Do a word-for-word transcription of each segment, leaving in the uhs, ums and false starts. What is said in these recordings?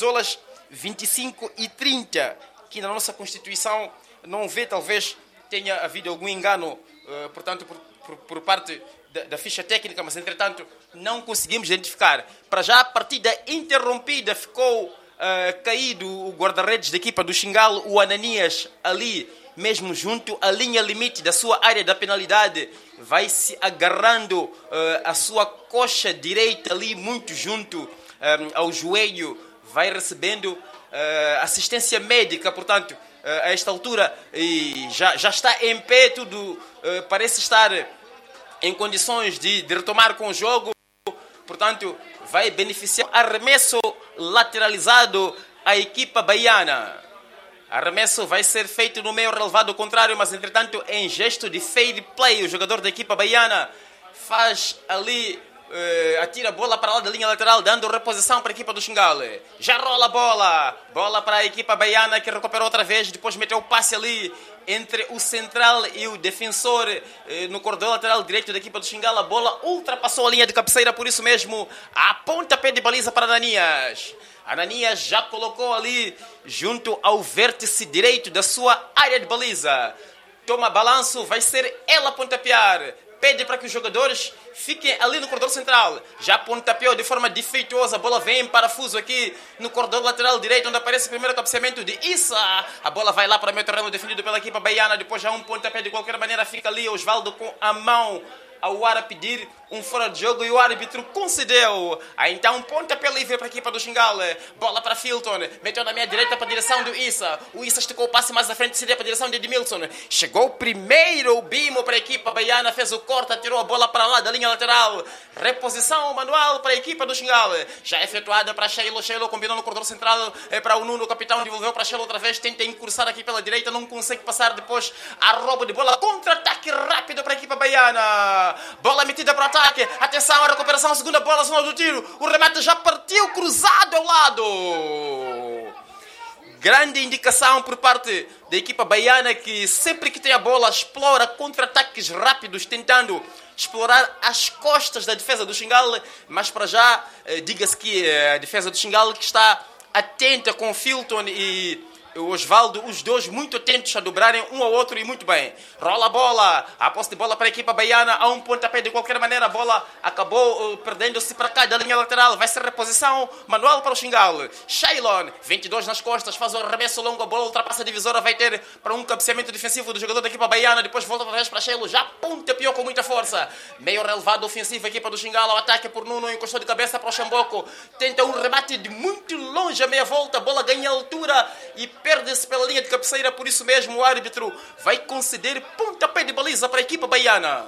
horas vinte e cinco e trinta, que na nossa Constituição não vê, talvez tenha havido algum engano, uh, portanto, por, por, por parte da, da ficha técnica, mas, entretanto, não conseguimos identificar. Para já, a partida interrompida, ficou uh, caído o guarda-redes da equipa do Xingale, o Ananias, ali mesmo junto à linha limite da sua área da penalidade, vai se agarrando uh, a sua coxa direita ali, muito junto um, ao joelho, vai recebendo uh, assistência médica, portanto, uh, a esta altura, e já, já está em pé, tudo uh, parece estar em condições de, de retomar com o jogo, portanto, vai beneficiar arremesso lateralizado à equipa baiana. Arremesso vai ser feito no meio relevado contrário, mas, entretanto, em gesto de fair play, o jogador da equipa baiana faz ali, eh, atira a bola para lá da linha lateral, dando reposição para a equipa do Xingale. Já rola a bola. Bola para a equipa baiana, que recuperou outra vez, depois meteu o passe ali entre o central e o defensor eh, no corredor lateral direito da equipa do Xingale. A bola ultrapassou a linha de cabeceira, por isso mesmo, a pontapé de baliza para Ananias. Ananias já colocou ali junto ao vértice direito da sua área de baliza. Toma balanço, vai ser ela a pontapear. Pede para que os jogadores fiquem ali no corredor central. Já pontapeou de forma defeituosa. A bola vem em parafuso aqui no corredor lateral direito, onde aparece o primeiro cabeceamento de Issa. A bola vai lá para o meio terreno, defendido pela equipa baiana. Depois já um pontapé, de qualquer maneira, fica ali Osvaldo com a mão ao ar a pedir um fora de jogo, e o árbitro concedeu. Aí então um pontapé livre para a equipa do Xingale. Bola para Filton, meteu na meia direita para a direção do Issa. O Issa esticou o passe mais à frente, seria para a direção de Edmilson. Chegou primeiro o Bimo para a equipa baiana, fez o corte, tirou a bola para lá da linha lateral. Reposição manual para a equipa do Xingale. Já efetuada para Sheilo. Sheilo combinou no corredor central é para o Nuno, o capitão, devolveu para Sheilo outra vez, tenta incursar aqui pela direita, não consegue passar. Depois a roubo de bola, contra-ataque rápido para a equipa baiana. Bola metida para o ataque. Atenção, a recuperação, a segunda bola, zona do tiro. O remate já partiu, cruzado ao lado. Grande indicação por parte da equipa baiana, que sempre que tem a bola explora contra-ataques rápidos, tentando explorar as costas da defesa do Xingale. Mas para já, eh, diga-se que a defesa do Xingale que está atenta com o Filton e o Osvaldo, os dois muito atentos a dobrarem um ao outro, e muito bem. Rola a bola, a posse de bola para a equipa baiana, a um pontapé. De qualquer maneira, a bola acabou uh, perdendo-se para cá da linha lateral. Vai ser reposição manual para o Xingale. Shailon, vinte e dois nas costas, faz o arremesso longo, a bola ultrapassa a divisória, vai ter para um cabeceamento defensivo do jogador da equipa baiana. Depois volta outra vez para Shailon, já pontapeou com muita força. Meio relevado ofensivo, a equipa do Xingale, ao ataque por Nuno, encostou de cabeça para o Xamboco. Tenta um remate de muito longe, a meia volta, a bola ganha altura e perde-se pela linha de cabeceira. Por isso mesmo, o árbitro vai conceder pontapé de baliza para a equipa baiana.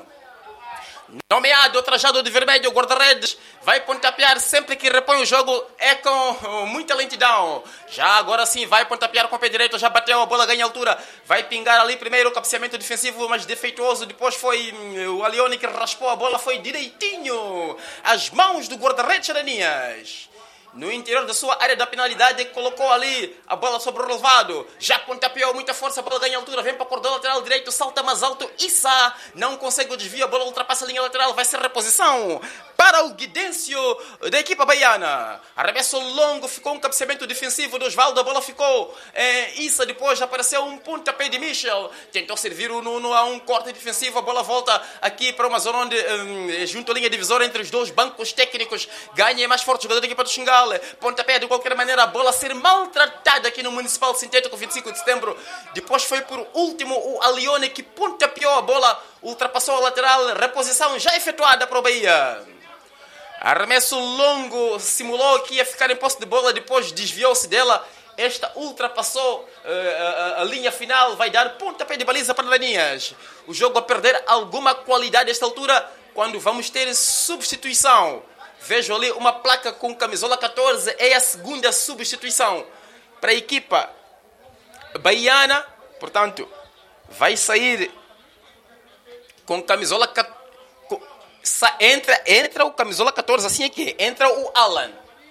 Nomeado, trajado de vermelho, o guarda-redes vai pontapear sempre que repõe o jogo, é com muita lentidão. Já agora sim vai pontapear com o pé direito, já bateu, a bola ganha altura, vai pingar ali primeiro o cabeceamento defensivo, mas defeituoso. Depois foi o Alione que raspou a bola, foi direitinho as mãos do guarda-redes Ananias. No interior da sua área da penalidade, colocou ali a bola sobre o relevado. Já pontapeou, muita força, a bola ganha altura, vem para o corredor lateral direito, salta mais alto, Issa não consegue o desvio, a bola ultrapassa a linha lateral, vai ser reposição para o Guidêncio da equipa baiana. Arremesso longo, ficou um cabeceamento defensivo do Osvaldo, a bola ficou é, Issa, depois apareceu um pontapé de Michel, tentou servir o Nuno a um corte defensivo, a bola volta aqui para uma zona onde, um, junto à linha divisória entre os dois bancos técnicos, ganha mais forte o jogador da equipa do Xingale. Pontapé, de qualquer maneira, a bola a ser maltratada aqui no Municipal Sintético, vinte e cinco de setembro. Depois foi por último o Alione que pontapeou a bola, ultrapassou a lateral, reposição já efetuada para o Bahia. Arremesso longo, simulou que ia ficar em posse de bola, depois desviou-se dela. Esta ultrapassou uh, a, a linha final, vai dar pontapé de baliza para Ananias. O jogo a perder alguma qualidade a esta altura, quando vamos ter substituição. Vejo ali uma placa com camisola catorze, é a segunda substituição para a equipa baiana. Portanto, vai sair com camisola catorze. Entra, entra o camisola catorze, assim aqui. Entra o Alan.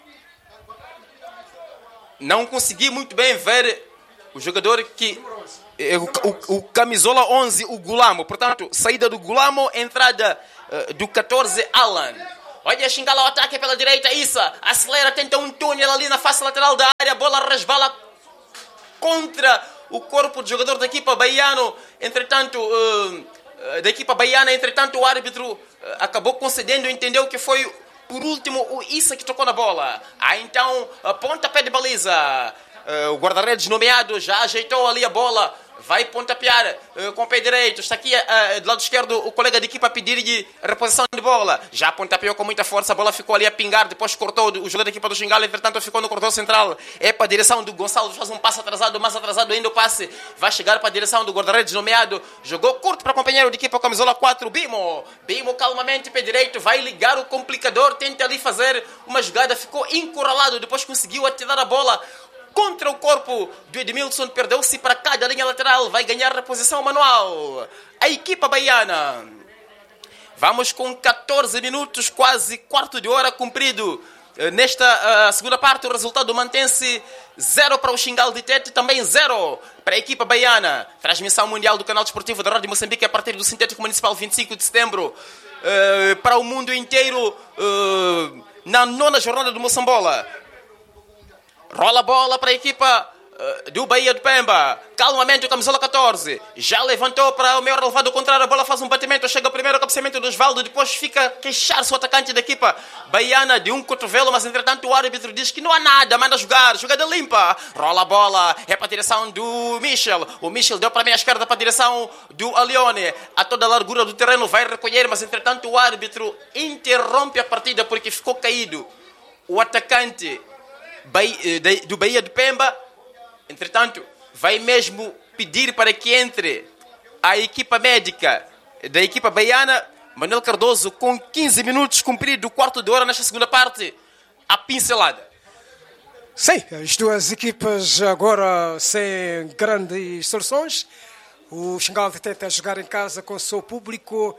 Não consegui muito bem ver o jogador que... O, o, o camisola onze, o Gulamo. Portanto, saída do Gulamo, entrada uh, do catorze, Alan. Olha, Xingale ao ataque pela direita, Issa acelera, tenta um túnel ali na face lateral da bola resbala contra o corpo do jogador da equipa baiano. Entretanto, uh, da equipa baiana, entretanto, o árbitro uh, acabou concedendo, entendeu que foi, por último, o Issa que tocou na bola. Ah, então, uh, pontapé de baliza. Uh, o guarda-redes nomeado já ajeitou ali a bola. Vai pontapear uh, com o pé direito. Está aqui uh, do lado esquerdo o colega de equipa a pedir-lhe reposição de bola. Já pontapeou com muita força. A bola ficou ali a pingar. Depois cortou o jogador da equipa do Xingala. Entretanto, ficou no corredor central. É para a direção do Gonçalo. Faz um passo atrasado. Mais atrasado ainda o passe. Vai chegar para a direção do guarda-redes nomeado. Jogou curto para o companheiro de equipa. Camisola quatro. Bimo. Bimo calmamente, pé direito. Vai ligar o complicador. Tenta ali fazer uma jogada. Ficou encurralado. Depois conseguiu atirar a bola contra o corpo do Edmilson, perdeu-se para cá da linha lateral, vai ganhar reposição manual. A equipa baiana. Vamos com catorze minutos, quase quarto de hora cumprido. Nesta uh, segunda parte, o resultado mantém-se zero para o Xingal de Tete, também zero para a equipa baiana. Transmissão mundial do canal desportivo da Rádio Moçambique a partir do Sintético Municipal vinte e cinco de setembro. Uh, para o mundo inteiro, uh, na nona jornada do Moçambola. Rola a bola para a equipa uh, do Bahia de Pemba. Calmamente o camisola catorze. Já levantou para o meio relevado contrário. A bola faz um batimento. Chega primeiro o cabeceamento do Osvaldo. Depois fica a queixar-se o atacante da equipa baiana de um cotovelo. Mas entretanto o árbitro diz que não há nada. Manda jogar. Jogada limpa. Rola a bola. É para a direção do Michel. O Michel deu para a meia esquerda para a direção do Alione. A toda a largura do terreno vai recolher. Mas entretanto o árbitro interrompe a partida porque ficou caído o atacante do Bahia de Pemba. Entretanto, vai mesmo pedir para que entre a equipa médica da equipa baiana. Manuel Cardoso, com quinze minutos cumprido, quarto de hora nesta segunda parte, a pincelada. Sim, as duas equipas agora sem grandes soluções. O Xingal tenta jogar em casa com o seu público,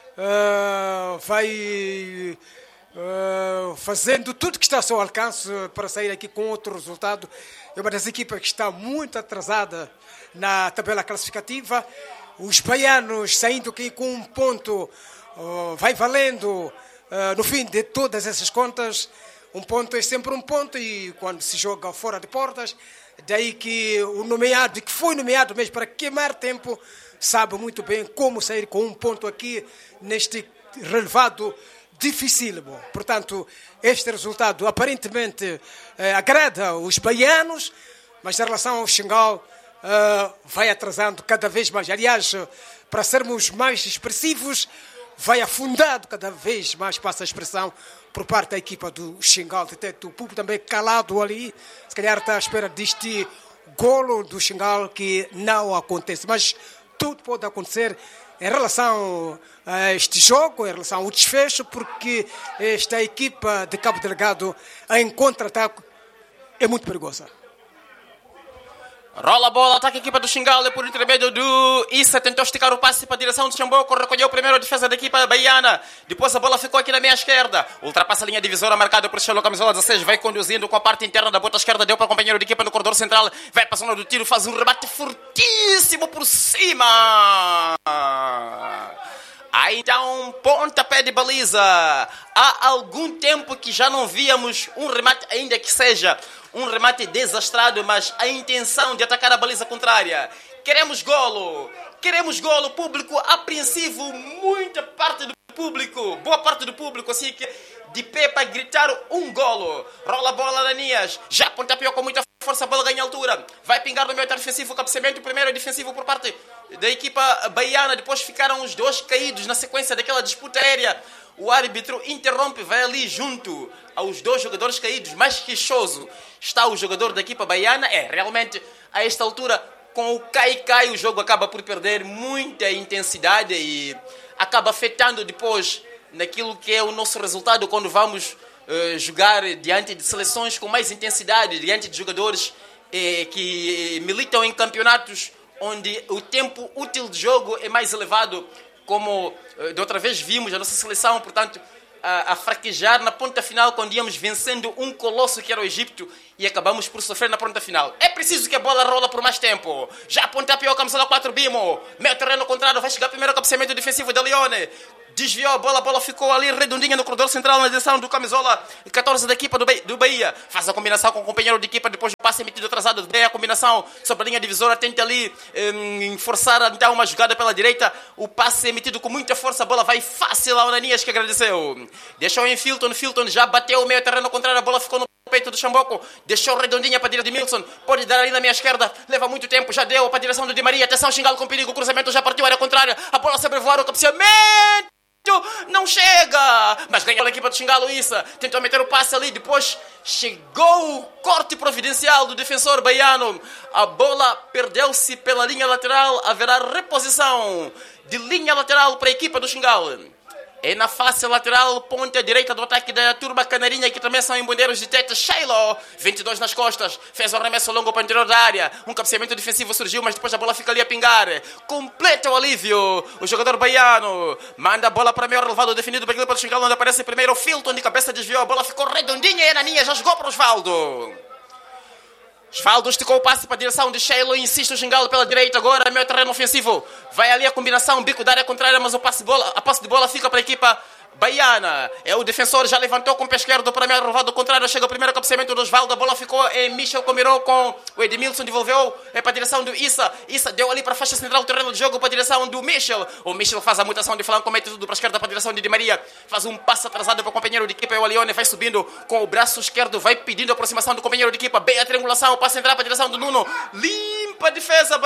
uh, vai Uh, fazendo tudo que está ao seu alcance para sair aqui com outro resultado. É uma das equipas que está muito atrasada na tabela classificativa. Os baianos saindo aqui com um ponto uh, vai valendo uh, no fim de todas essas contas. Um ponto é sempre um ponto, e quando se joga fora de portas, daí que o nomeado, que foi nomeado mesmo para queimar tempo, sabe muito bem como sair com um ponto aqui neste relevado dificílimo. Portanto, este resultado aparentemente eh, agrada os baianos, mas em relação ao Xingal eh, vai atrasando cada vez mais. Aliás, para sermos mais expressivos, vai afundando cada vez mais, passa a expressão, por parte da equipa do Xingal. O público também calado ali, se calhar está à espera deste golo do Xingal que não acontece. Mas tudo pode acontecer em relação a este jogo, em relação ao desfecho, porque esta equipa de Cabo Delgado em contra-ataque é muito perigosa. Rola a bola, ataca a equipa do Xingal por intermédio do Issa, tentou esticar o passe para a direção do Xamboco, recolheu primeiro a defesa da equipa baiana, depois a bola ficou aqui na meia esquerda, ultrapassa a linha divisora marcada por Chelo, camisola dezasseis, vai conduzindo com a parte interna da ponta esquerda, deu para o companheiro de equipa no corredor central, vai para a zona do tiro, faz um rebate fortíssimo por cima. Aí então, pontapé de baliza. Há algum tempo que já não víamos um remate, ainda que seja um remate desastrado, mas a intenção de atacar a baliza contrária. Queremos golo, queremos golo, público apreensivo, muita parte do público, boa parte do público, assim que de pé para gritar um golo. Rola a bola, Ananias, já pontapeou com muita força, a bola ganha altura, vai pingar no meio defensivo, o cabeceamento primeiro defensivo por parte da equipa baiana, depois ficaram os dois caídos na sequência daquela disputa aérea. O árbitro interrompe, vai ali junto aos dois jogadores caídos. Mais queixoso está o jogador da equipa baiana. É, realmente, a esta altura, com o cai-cai, o jogo acaba por perder muita intensidade e acaba afetando depois naquilo que é o nosso resultado quando vamos uh, jogar diante de seleções com mais intensidade, diante de jogadores eh, que militam em campeonatos onde o tempo útil de jogo é mais elevado, como de outra vez vimos a nossa seleção, portanto, a, a fraquejar na ponta final quando íamos vencendo um colosso que era o Egito e acabamos por sofrer na ponta final. É preciso que a bola rola por mais tempo. Já pontapeou a camisola quatro, Bimo. Meio terreno contrário, vai chegar primeiro ao cabeceamento defensivo da Leone. desviou a bola, a bola ficou ali redondinha no corredor central na direção do camisola catorze da equipa do, do Bahia. Faz a combinação com o companheiro de equipa, depois do passe emitido atrasado, vem a combinação sobre a linha divisora, tenta ali um, forçar então uma jogada pela direita, o passe emitido com muita força, a bola vai fácil ao Ananias, que agradeceu. Deixou em Filton, Filton já bateu o meio terreno contrário, a bola ficou no peito do Xamboco, deixou redondinha para a direita de Milson, pode dar ali na minha esquerda, leva muito tempo, já deu para a direção do Di Maria, atenção, Xingalo com perigo, o cruzamento já partiu, área contrária, a bola sobrevoar o cabeceamento, não chega, mas ganhou a equipa do Xingalo. Issa tentou meter o passe ali, depois chegou o corte providencial do defensor baiano, a bola perdeu-se pela linha lateral, haverá reposição de linha lateral para a equipa do Xingalo. É na face lateral, ponta direita do ataque da turma canarinha, que também são embondeiros de teta. Sheilo, vinte e dois nas costas, fez o arremesso longo para o interior da área. Um cabeceamento defensivo surgiu, mas depois a bola fica ali a pingar. Completa o alívio. O jogador baiano manda a bola para meio relevado, definido para aquele para o Xingalo, onde aparece primeiro o Filton, de cabeça desviou. A bola ficou redondinha e a Naninha já jogou para o Osvaldo. Osvaldo esticou o passe para a direção de Sheilo, insiste o Xingalo pela direita agora, meio terreno ofensivo. Vai ali a combinação, bico da área contrária, mas o passe de bola, a passe de bola fica para a equipa baiana. É o defensor, já levantou com o pé esquerdo para meio relevado contrário, chega o primeiro cabeceamento do Osvaldo, a bola ficou em Michel, combinou com o Edmilson, devolveu é para a direção do Issa. Issa deu ali para a faixa central do terreno de jogo para a direção do Michel. O Michel faz a mutação de flanco, mete tudo para a esquerda para a direção de Di Maria, faz um passo atrasado para o companheiro de equipa, é o Alione, vai subindo com o braço esquerdo, vai pedindo a aproximação do companheiro de equipa, bem a triangulação, o passo entrar para a direção do Nuno, limpa a defesa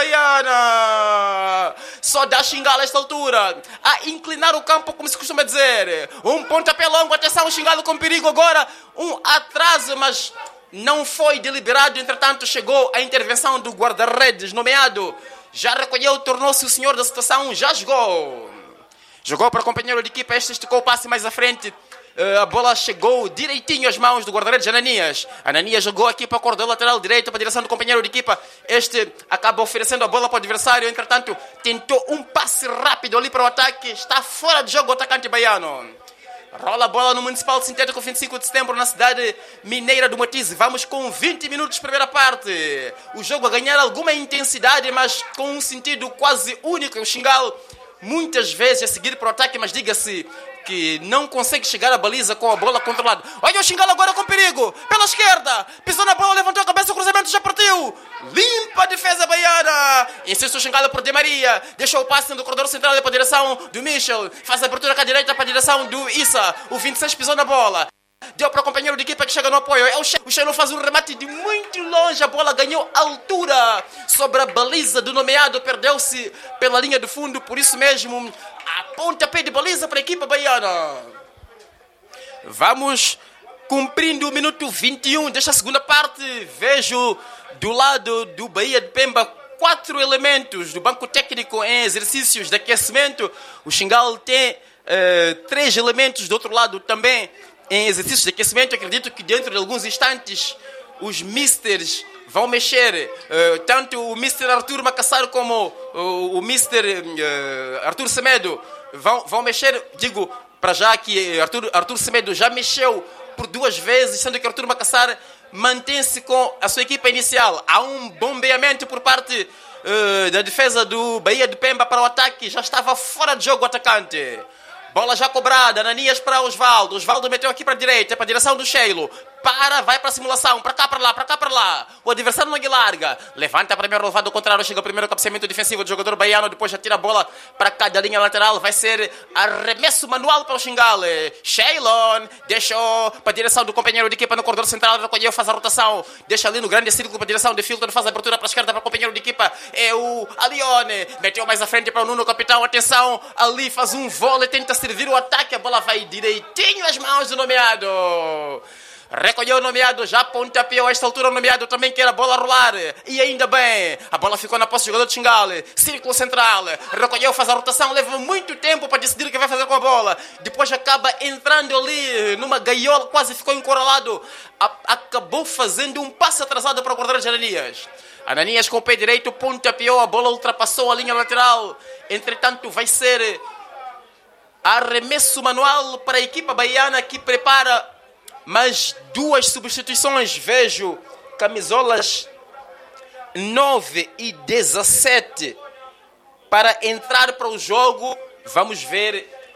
baiana, só dá Xingalo a esta altura, a inclinar o campo, como se costuma dizer. Um pontapé longo, atenção, o Xingalo com perigo agora, um atraso, mas não foi deliberado. Entretanto chegou a intervenção do guarda-redes nomeado, já recolheu, tornou-se o senhor da situação, já jogou jogou para o companheiro de equipa, este esticou o passe mais à frente. Uh, a bola chegou direitinho às mãos do guarda-redes Ananias. Ananias jogou aqui para o corredor lateral direito, para a direção do companheiro de equipa. Este acaba oferecendo a bola para o adversário. Entretanto, tentou um passe rápido ali para o ataque. Está fora de jogo o atacante baiano. Rola a bola no Municipal Sintético, vinte e cinco de setembro, na cidade mineira do Matize. Vamos com vinte minutos de primeira parte. O jogo a ganhar alguma intensidade, mas com um sentido quase único. O Xingalo muitas vezes a seguir para o ataque, mas diga-se que não consegue chegar à baliza com a bola controlada. Olha o Xingalo agora com perigo, pela esquerda, pisou na bola, levantou a cabeça, o cruzamento já partiu, limpa a defesa baiana, insiste o Xingalo por Di Maria, deixou o passe do corredor central para a direção do Michel, faz a abertura com a direita para a direção do Issa, o vinte e seis pisou na bola, deu para o companheiro de equipa que chega no apoio, é o Sheilo. O Sheilo faz um remate de muito longe, a bola ganhou altura sobre a baliza do nomeado, perdeu-se pela linha do fundo, por isso mesmo a pontapé de baliza para a equipa baiana. Vamos cumprindo o minuto vinte e um desta segunda parte. Vejo do lado do Bahia de Pemba quatro elementos do banco técnico em exercícios de aquecimento. O Xingalo tem uh, três elementos do outro lado também em exercícios de aquecimento. Acredito que dentro de alguns instantes os misters vão mexer, uh, tanto o mister Arthur Macassaro como o, o mister uh, Arthur Semedo vão, vão mexer. Digo para já que Arthur, Arthur Semedo já mexeu por duas vezes, sendo que Arthur Macassaro mantém-se com a sua equipa inicial. Há um bombeamento por parte uh, da defesa do Bahia de Pemba para o ataque, já estava fora de jogo o atacante. Bola já cobrada, Ananias para Osvaldo. Osvaldo meteu aqui para a direita, para a direção do Sheilo. Para, vai para a simulação, para cá, para lá, para cá, para lá. O adversário não larga. Levanta para meio relevado, ao contrário, chega o primeiro cabeceamento defensivo do jogador baiano, depois já tira a bola para cá da linha lateral. Vai ser arremesso manual para o Xingalo. Sheilon deixou para a direção do companheiro de equipa no corredor central, recolheu, faz a rotação. Deixa ali no grande círculo para a direção de Filton, faz a abertura para a esquerda para o companheiro de equipa. É o Alione. Meteu mais à frente para o Nuno, capitão. Atenção, ali faz um vôlei, tenta servir o ataque. A bola vai direitinho às mãos do nomeado. Recolheu o nomeado, já pontapeou a esta altura o nomeado, também quer a bola rolar, e ainda bem, a bola ficou na posse do jogador de Xingalo, círculo central, recolheu, faz a rotação, leva muito tempo para decidir o que vai fazer com a bola, depois acaba entrando ali numa gaiola, quase ficou encurralado, a, acabou fazendo um passo atrasado para o corredor de Ananias. Ananias com o pé direito pontapeou, a bola ultrapassou a linha lateral, entretanto vai ser arremesso manual para a equipa baiana que prepara mais duas substituições. Vejo camisolas nove e dezessete para entrar para o jogo. Vamos ver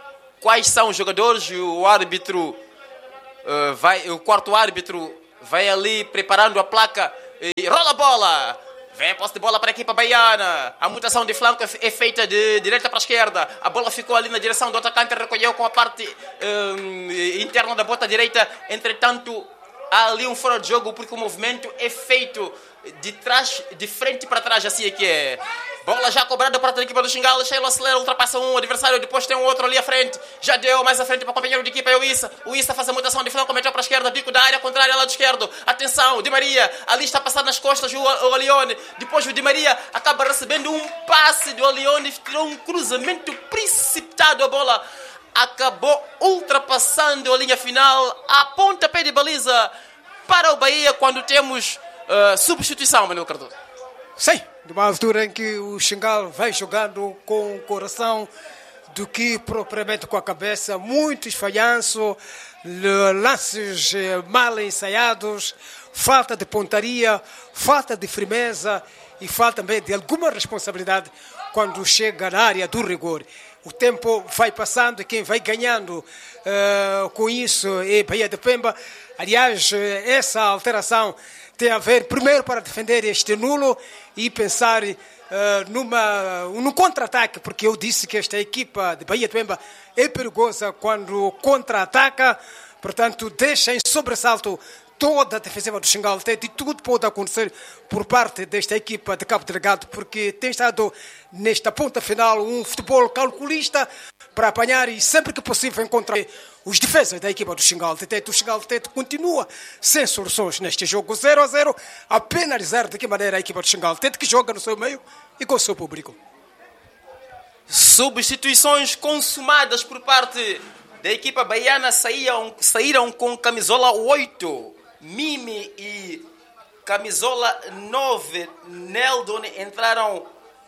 quais são os jogadores. O árbitro, uh, vai, o quarto árbitro vai ali preparando a placa e rola a bola. Vem a posse de bola para a equipa baiana. A mutação de flanco é feita de direita para a esquerda. A bola ficou ali na direção do atacante, recolheu com a parte um, interna da bota direita. Entretanto, há ali um fora de jogo porque o movimento é feito de trás, de frente para trás, assim é que é. Bola já cobrada para a equipa do Xingale. Sheilo acelera, ultrapassa um adversário, depois tem um outro ali à frente. Já deu mais à frente para o companheiro de equipa, é o Issa. O Issa faz a mutação de flanco, meteu para a esquerda, bico da área contrária, lado esquerdo. Atenção, Di Maria, ali está passando nas costas o, o Alione. Depois o Di Maria acaba recebendo um passe do Alione, tirou um cruzamento precipitado, a bola acabou ultrapassando a linha final. A pontapé de baliza para o Bahia quando temos uh, substituição, Manuel Cardoso. Sim, numa altura em que o Xingale vai jogando com o coração do que propriamente com a cabeça, muitos falhanços, lances mal ensaiados, falta de pontaria, falta de firmeza e falta também de alguma responsabilidade quando chega na área do rigor. O tempo vai passando e quem vai ganhando uh, com isso é Bahia de Pemba. Aliás, essa alteração tem a ver, primeiro, para defender este nulo e pensar uh, numa, num contra-ataque, porque eu disse que esta equipa de Bahia de Pemba é perigosa quando contra-ataca, portanto, deixa em sobressalto toda a defensiva do Xingale Tete e tudo pode acontecer por parte desta equipa de Cabo Delgado, porque tem estado nesta ponta final um futebol calculista para apanhar e sempre que possível encontrar os defesas da equipa do Xingale Tete. O Xingale Tete continua sem soluções neste jogo zero a zero, a penalizar de que maneira a equipa do Xingale Tete, que joga no seu meio e com o seu público. Substituições consumadas por parte da equipa baiana, saíram, saíram com camisola oito, Mimi, e camisola nove, Neldon. Entraram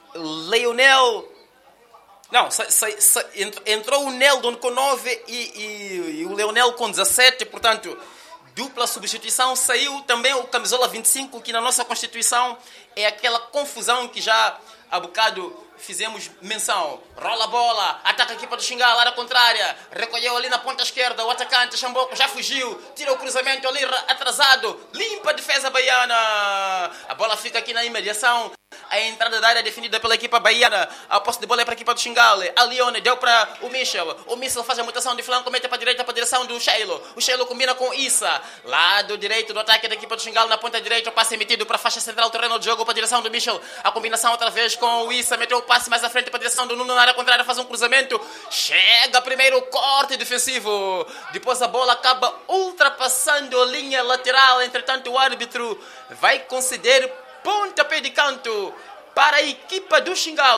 Leonel. Não, sa, sa, sa, entrou o Neldon com nove e, e, e o Leonel com dezassete, portanto, dupla substituição. Saiu também o camisola vinte e cinco, que na nossa Constituição é aquela confusão que já há bocado fizemos menção. Rola a bola, ataca a equipa do Xingale, área contrária, recolheu ali na ponta esquerda, o atacante Xamboco já fugiu, tira o cruzamento ali atrasado, limpa a defesa baiana. A bola fica aqui na imediação. A entrada da área é definida pela equipa baiana. A posse de bola é para a equipa do Xingale. A Leone deu para o Michel. O Michel faz a mutação de flanco, mete para a direita, para a direção do Sheilo. O Sheilo combina com Issa. Lado direito do ataque da equipa do Xingale, na ponta direita, o passe emitido para a faixa central, terreno de jogo, para a direção do Michel. A combinação outra vez com o Issa, meteu o passe mais à frente para a direção do Nuno, na área contrária, faz um cruzamento. Chega primeiro o corte defensivo. Depois a bola acaba ultrapassando a linha lateral. Entretanto, o árbitro vai conceder pontapé de canto para a equipa do Xingale.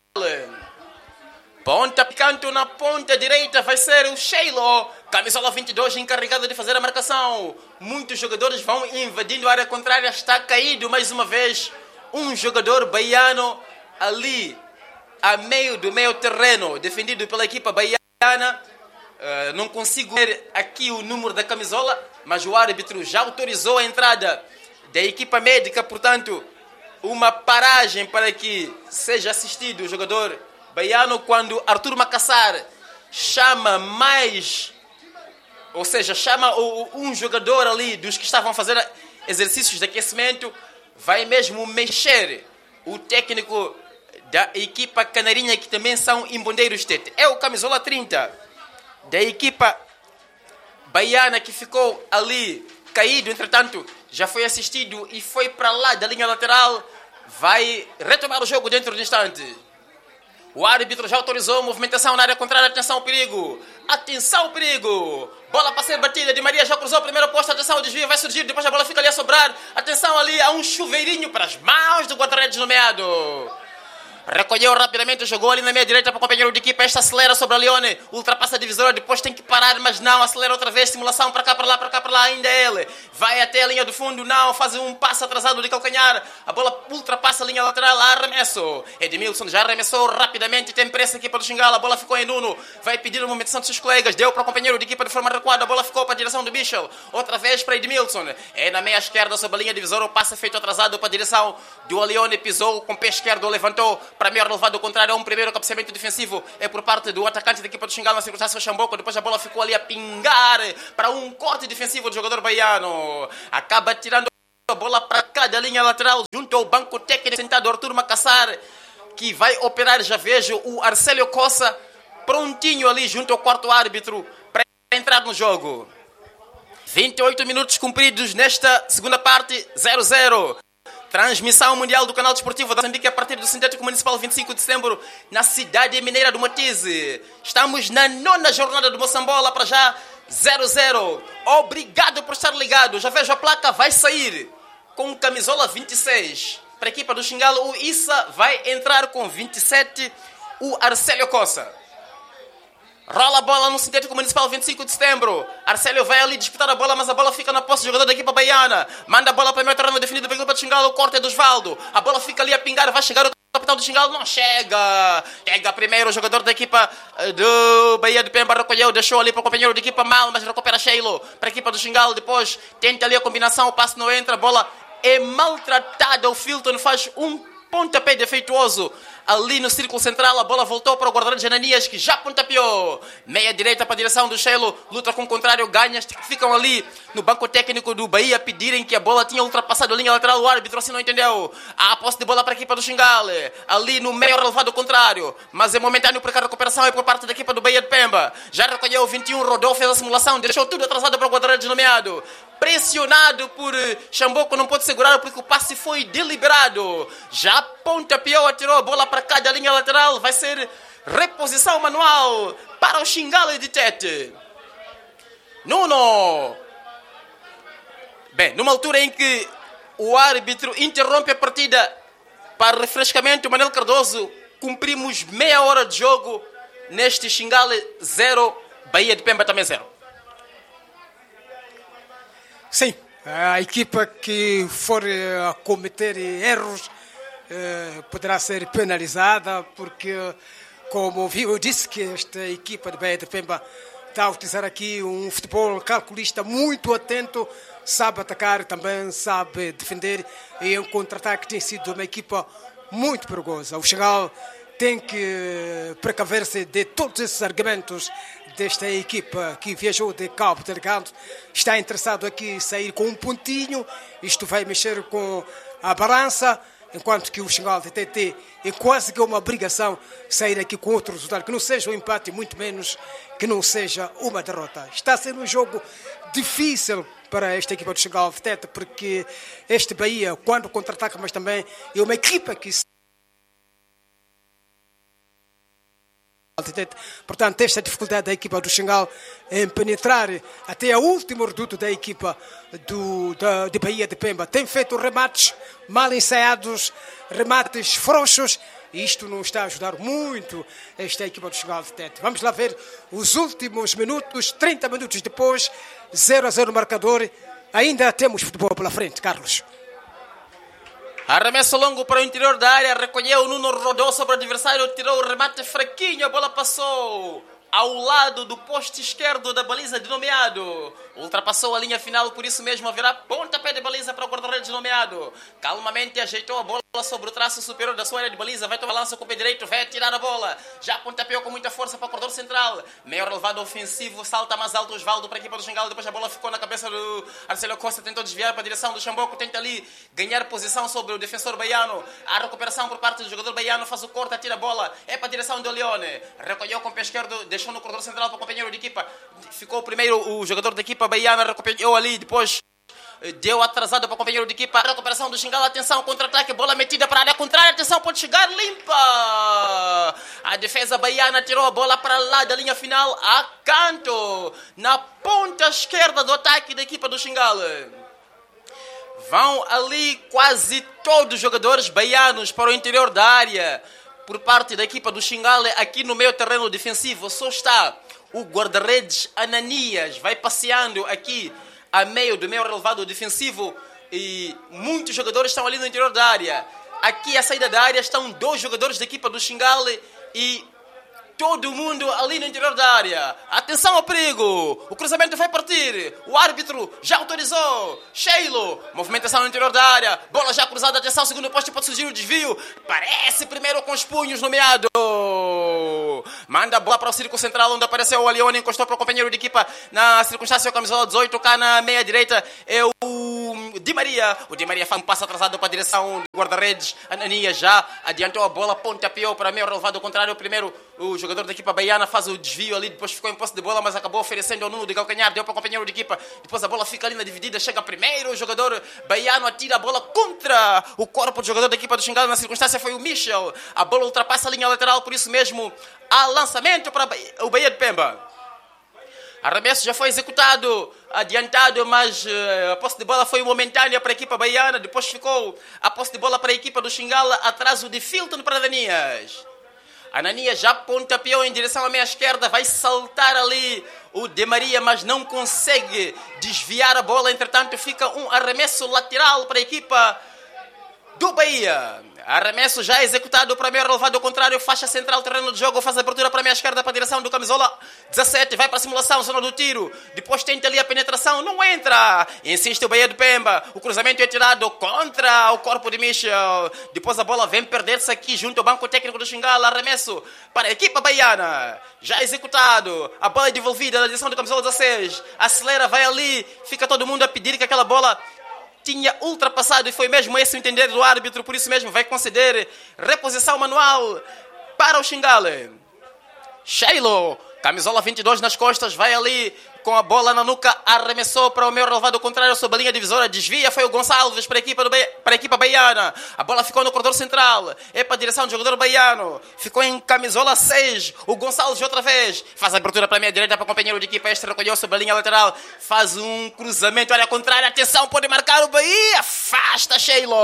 Pontapé de canto na ponta direita vai ser o Sheilo, camisola vinte e dois, encarregado de fazer a marcação. Muitos jogadores vão invadindo a área contrária. Está caído mais uma vez um jogador baiano ali a meio do meio terreno, defendido pela equipa baiana. Uh, não consigo ver aqui o número da camisola, mas o árbitro já autorizou a entrada da equipa médica, portanto, uma paragem para que seja assistido o jogador baiano. Quando Arthur Macassar chama mais, ou seja, chama o, um jogador ali dos que estavam a fazer exercícios de aquecimento, vai mesmo mexer o técnico da equipa canarinha, que também são imbondeiros Tete. É o camisola trinta da equipa baiana, que ficou ali caído, entretanto já foi assistido e foi para lá da linha lateral. Vai retomar o jogo dentro de instante. O árbitro já autorizou a movimentação na área contrária. Atenção, perigo. Atenção, perigo. Bola para ser batida. Di Maria já cruzou o primeiro posto. Atenção, o desvio vai surgir. Depois a bola fica ali a sobrar. Atenção, ali há um chuveirinho para as mãos do guarda-redes nomeado. Recolheu rapidamente, jogou ali na meia direita para o companheiro de equipa. Esta acelera sobre a Leone, ultrapassa a divisória, depois tem que parar, mas não, acelera outra vez, simulação para cá, para lá, para cá, para lá, ainda ele. Vai até a linha do fundo, não, faz um passo atrasado de calcanhar. A bola ultrapassa a linha lateral, arremesso. Edmilson já arremessou rapidamente, tem pressa a equipa do Xingale, a bola ficou em Nuno. Vai pedir a movimentação dos seus colegas, deu para o companheiro de equipa de forma recuada, a bola ficou para a direção do Michel. Outra vez para Edmilson. É na meia esquerda sobre a linha divisória, o passe feito atrasado para a direção do Leone, pisou com o pé esquerdo, levantou para meio relevado ao contrário, um primeiro cabeceamento defensivo é por parte do atacante da equipa do Xingal na circunstância, o Xamboco. Depois a bola ficou ali a pingar para um corte defensivo do jogador baiano. Acaba tirando a bola para cá da linha lateral, junto ao banco técnico sentado Arthur Macassar, que vai operar. Já vejo o Arcélio Coça prontinho ali junto ao quarto árbitro para entrar no jogo. vinte e oito minutos cumpridos nesta segunda parte, zero a zero. Transmissão mundial do canal desportivo da Moçambique a partir do Sintético Municipal vinte e cinco de setembro, na cidade mineira do Moatize. Estamos na nona jornada do Moçambola, para já zero a zero. Obrigado por estar ligado. Já vejo a placa, vai sair com camisola vinte e seis. Para a equipa do Xingal, o Issa vai entrar com vinte e sete, o Arcélio Coça. Rola a bola no Sintético Municipal vinte e cinco de setembro. Arcélio vai ali disputar a bola, mas a bola fica na posse do jogador da equipa baiana. Manda a bola para o meio terreno definido pela equipa do Xingal. O corte é do Osvaldo. A bola fica ali a pingar. Vai chegar o capitão do Xingal. Não chega. Chega primeiro o jogador da equipa do Bahia de Pemba. Recolheu, deixou ali para o companheiro da equipa mal, mas recupera Sheilo para a equipa do Xingal. Depois tenta ali a combinação. O passe não entra. A bola é maltratada. O Filton faz um pontapé defeituoso ali no círculo central. A bola voltou para o guarda-redes Ananias, que já pontapeou. Meia direita para a direção do Sheilo. Luta com o contrário, ganha. Ficam ali no banco técnico do Bahia pedirem que a bola tinha ultrapassado a linha lateral. O árbitro assim não entendeu. A posse de bola para a equipa do Xingal. Ali no meio relevado contrário. Mas é momentâneo porque a recuperação é por parte da equipa do Bahia de Pemba. Já recolheu o vinte e um, rodou, fez a simulação. Deixou tudo atrasado para o guarda-redes nomeado. Pressionado por Xamboco, não pode segurar porque o passe foi deliberado. Já pontapeou, atirou a bola para cá da linha lateral. Vai ser reposição manual para o Xingal de Tete. Nuno. Bem, numa altura em que o árbitro interrompe a partida para refrescamento, Manuel Cardoso, cumprimos meia hora de jogo neste Xingal zero, Bahia de Pemba também zero. Sim, a equipa que for a cometer erros eh, poderá ser penalizada, porque, como eu disse, que esta equipa de Bahia de Pemba está a utilizar aqui um futebol calculista muito atento, sabe atacar, também sabe defender, e um contra-ataque tem sido uma equipa muito perigosa. O Xingal tem que precaver-se de todos esses argumentos desta equipa que viajou de Cabo Delgado. Está interessado aqui em sair com um pontinho. Isto vai mexer com a balança, enquanto que o Xingal de T T é quase que uma obrigação sair aqui com outro resultado, que não seja um empate, muito menos que não seja uma derrota. Está sendo um jogo difícil para esta equipa do Xingal de Tete, porque este Bahia, quando contra-ataca, mas também é uma equipa que... Portanto, esta dificuldade da equipa do Xingal em penetrar até o último reduto da equipa do, da, de Bahia de Pemba. Tem feito remates mal ensaiados, remates frouxos, e isto não está a ajudar muito esta equipa do Xingal de Tete. Vamos lá ver os últimos minutos, trinta minutos depois, zero a zero marcador. Ainda temos futebol pela frente, Carlos. Arremesso longo para o interior da área, recolheu o Nuno, rodou sobre o adversário, tirou o remate fraquinho, a bola passou ao lado do poste esquerdo da baliza de Nomeado. Ultrapassou a linha final, por isso mesmo haverá pontapé de baliza para o guarda-redes Nomeado. Calmamente ajeitou a bola sobre o traço superior da sua área de baliza, vai tomar lança com o pé direito, vai tirar a bola. Já pontapeou com muita força para o corredor central. Meio relevado ofensivo, salta mais alto Osvaldo para a equipa do Xingal. Depois a bola ficou na cabeça do Arcélio Costa, tentou desviar para a direção do Xamboco, tenta ali ganhar posição sobre o defensor baiano. A recuperação por parte do jogador baiano, faz o corte, atira a bola, é para a direção do Leone. Recolheu com o pé esquerdo, deixou no corredor central para o companheiro de equipa. Ficou primeiro o jogador da equipa baiana, recuperou ali, depois deu atrasado para o companheiro de equipa. A recuperação do Xingal, atenção, contra-ataque, bola metida para a área contrária, atenção, pode chegar, limpa. A defesa baiana tirou a bola para lá da linha final, a canto, na ponta esquerda do ataque da equipa do Xingal. Vão ali quase todos os jogadores baianos para o interior da área. Por parte da equipa do Xingal, aqui no meio terreno defensivo, só está o guarda-redes Ananias, vai passeando aqui a meio do meio relevado defensivo, e muitos jogadores estão ali no interior da área. Aqui à saída da área estão dois jogadores da equipa do Xingal e Todo mundo ali no interior da área. Atenção ao perigo. O cruzamento vai partir. O árbitro já autorizou. Sheilo. Movimentação no interior da área. Bola já cruzada. Atenção, segundo posto, pode surgir o desvio. Parece primeiro com os punhos nomeado. Manda a bola para o círculo central, onde apareceu o Alione. Encostou para o companheiro de equipa. Na circunstância, o camisola dezoito. Cá na meia direita é o Di Maria. O Di Maria faz um passo atrasado para a direção do guarda-redes. Ananias já adiantou a bola. Pontapeou para meio relevado ao contrário. Primeiro o jogador da equipa baiana faz o desvio ali, depois ficou em posse de bola, mas acabou oferecendo ao Nuno de calcanhar, deu para o companheiro de equipa, depois a bola fica ali na dividida, chega primeiro, o jogador baiano atira a bola contra o corpo do jogador da equipa do Xingala, na circunstância foi o Michel, a bola ultrapassa a linha lateral, por isso mesmo há lançamento para o Bahia de Pemba. Arremesso já foi executado, adiantado, mas uh, a posse de bola foi momentânea para a equipa baiana, depois ficou a posse de bola para a equipa do Xingala, atraso de Filton para Ananias. Ananias já pontapeou em direção à meia esquerda, vai saltar ali o De Maria, mas não consegue desviar a bola. Entretanto, fica um arremesso lateral para a equipa do Bahia. Arremesso já executado para meio relevado ao contrário, faixa central, terreno de jogo, faz a abertura para a meia esquerda, para a direção do camisola dezassete, vai para a simulação, zona do tiro, depois tenta ali a penetração, não entra, insiste o Bahia de Pemba, o cruzamento é tirado contra o corpo de Michel, depois a bola vem perder-se aqui junto ao banco técnico do Xingala, arremesso para a equipa baiana, já executado, a bola é devolvida na direção do camisola dezasseis, acelera, vai ali, fica todo mundo a pedir que aquela bola tinha ultrapassado e foi mesmo esse o entender do árbitro, por isso mesmo vai conceder reposição manual para o Xingale. Sheilo, camisola vinte e dois nas costas, vai ali com a bola na nuca, arremessou para o meio relevado ao contrário sobre a linha divisora, desvia, foi o Gonçalves para a equipa, do Bahia, para a equipa baiana, a bola ficou no corredor central, é para a direção do jogador baiano, ficou em camisola seis, o Gonçalves outra vez, faz a abertura para a meia direita para o companheiro de equipa, este recolheu sobre a linha lateral, faz um cruzamento, área contrária, atenção, pode marcar o Bahia, afasta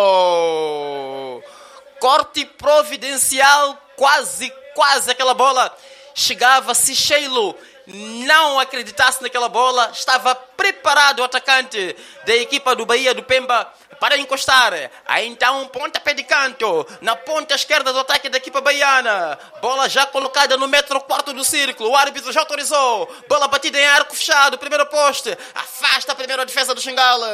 Sheilo, corte providencial, quase, quase aquela bola chegava, se Sheilo não acreditasse naquela bola, estava preparado o atacante da equipa do Bahia do Pemba para encostar. Aí então, pontapé de canto, na ponta esquerda do ataque da equipa baiana. Bola já colocada no metro quarto do círculo. O árbitro já autorizou. Bola batida em arco fechado, primeiro poste. Afasta a primeira defesa do Xingala.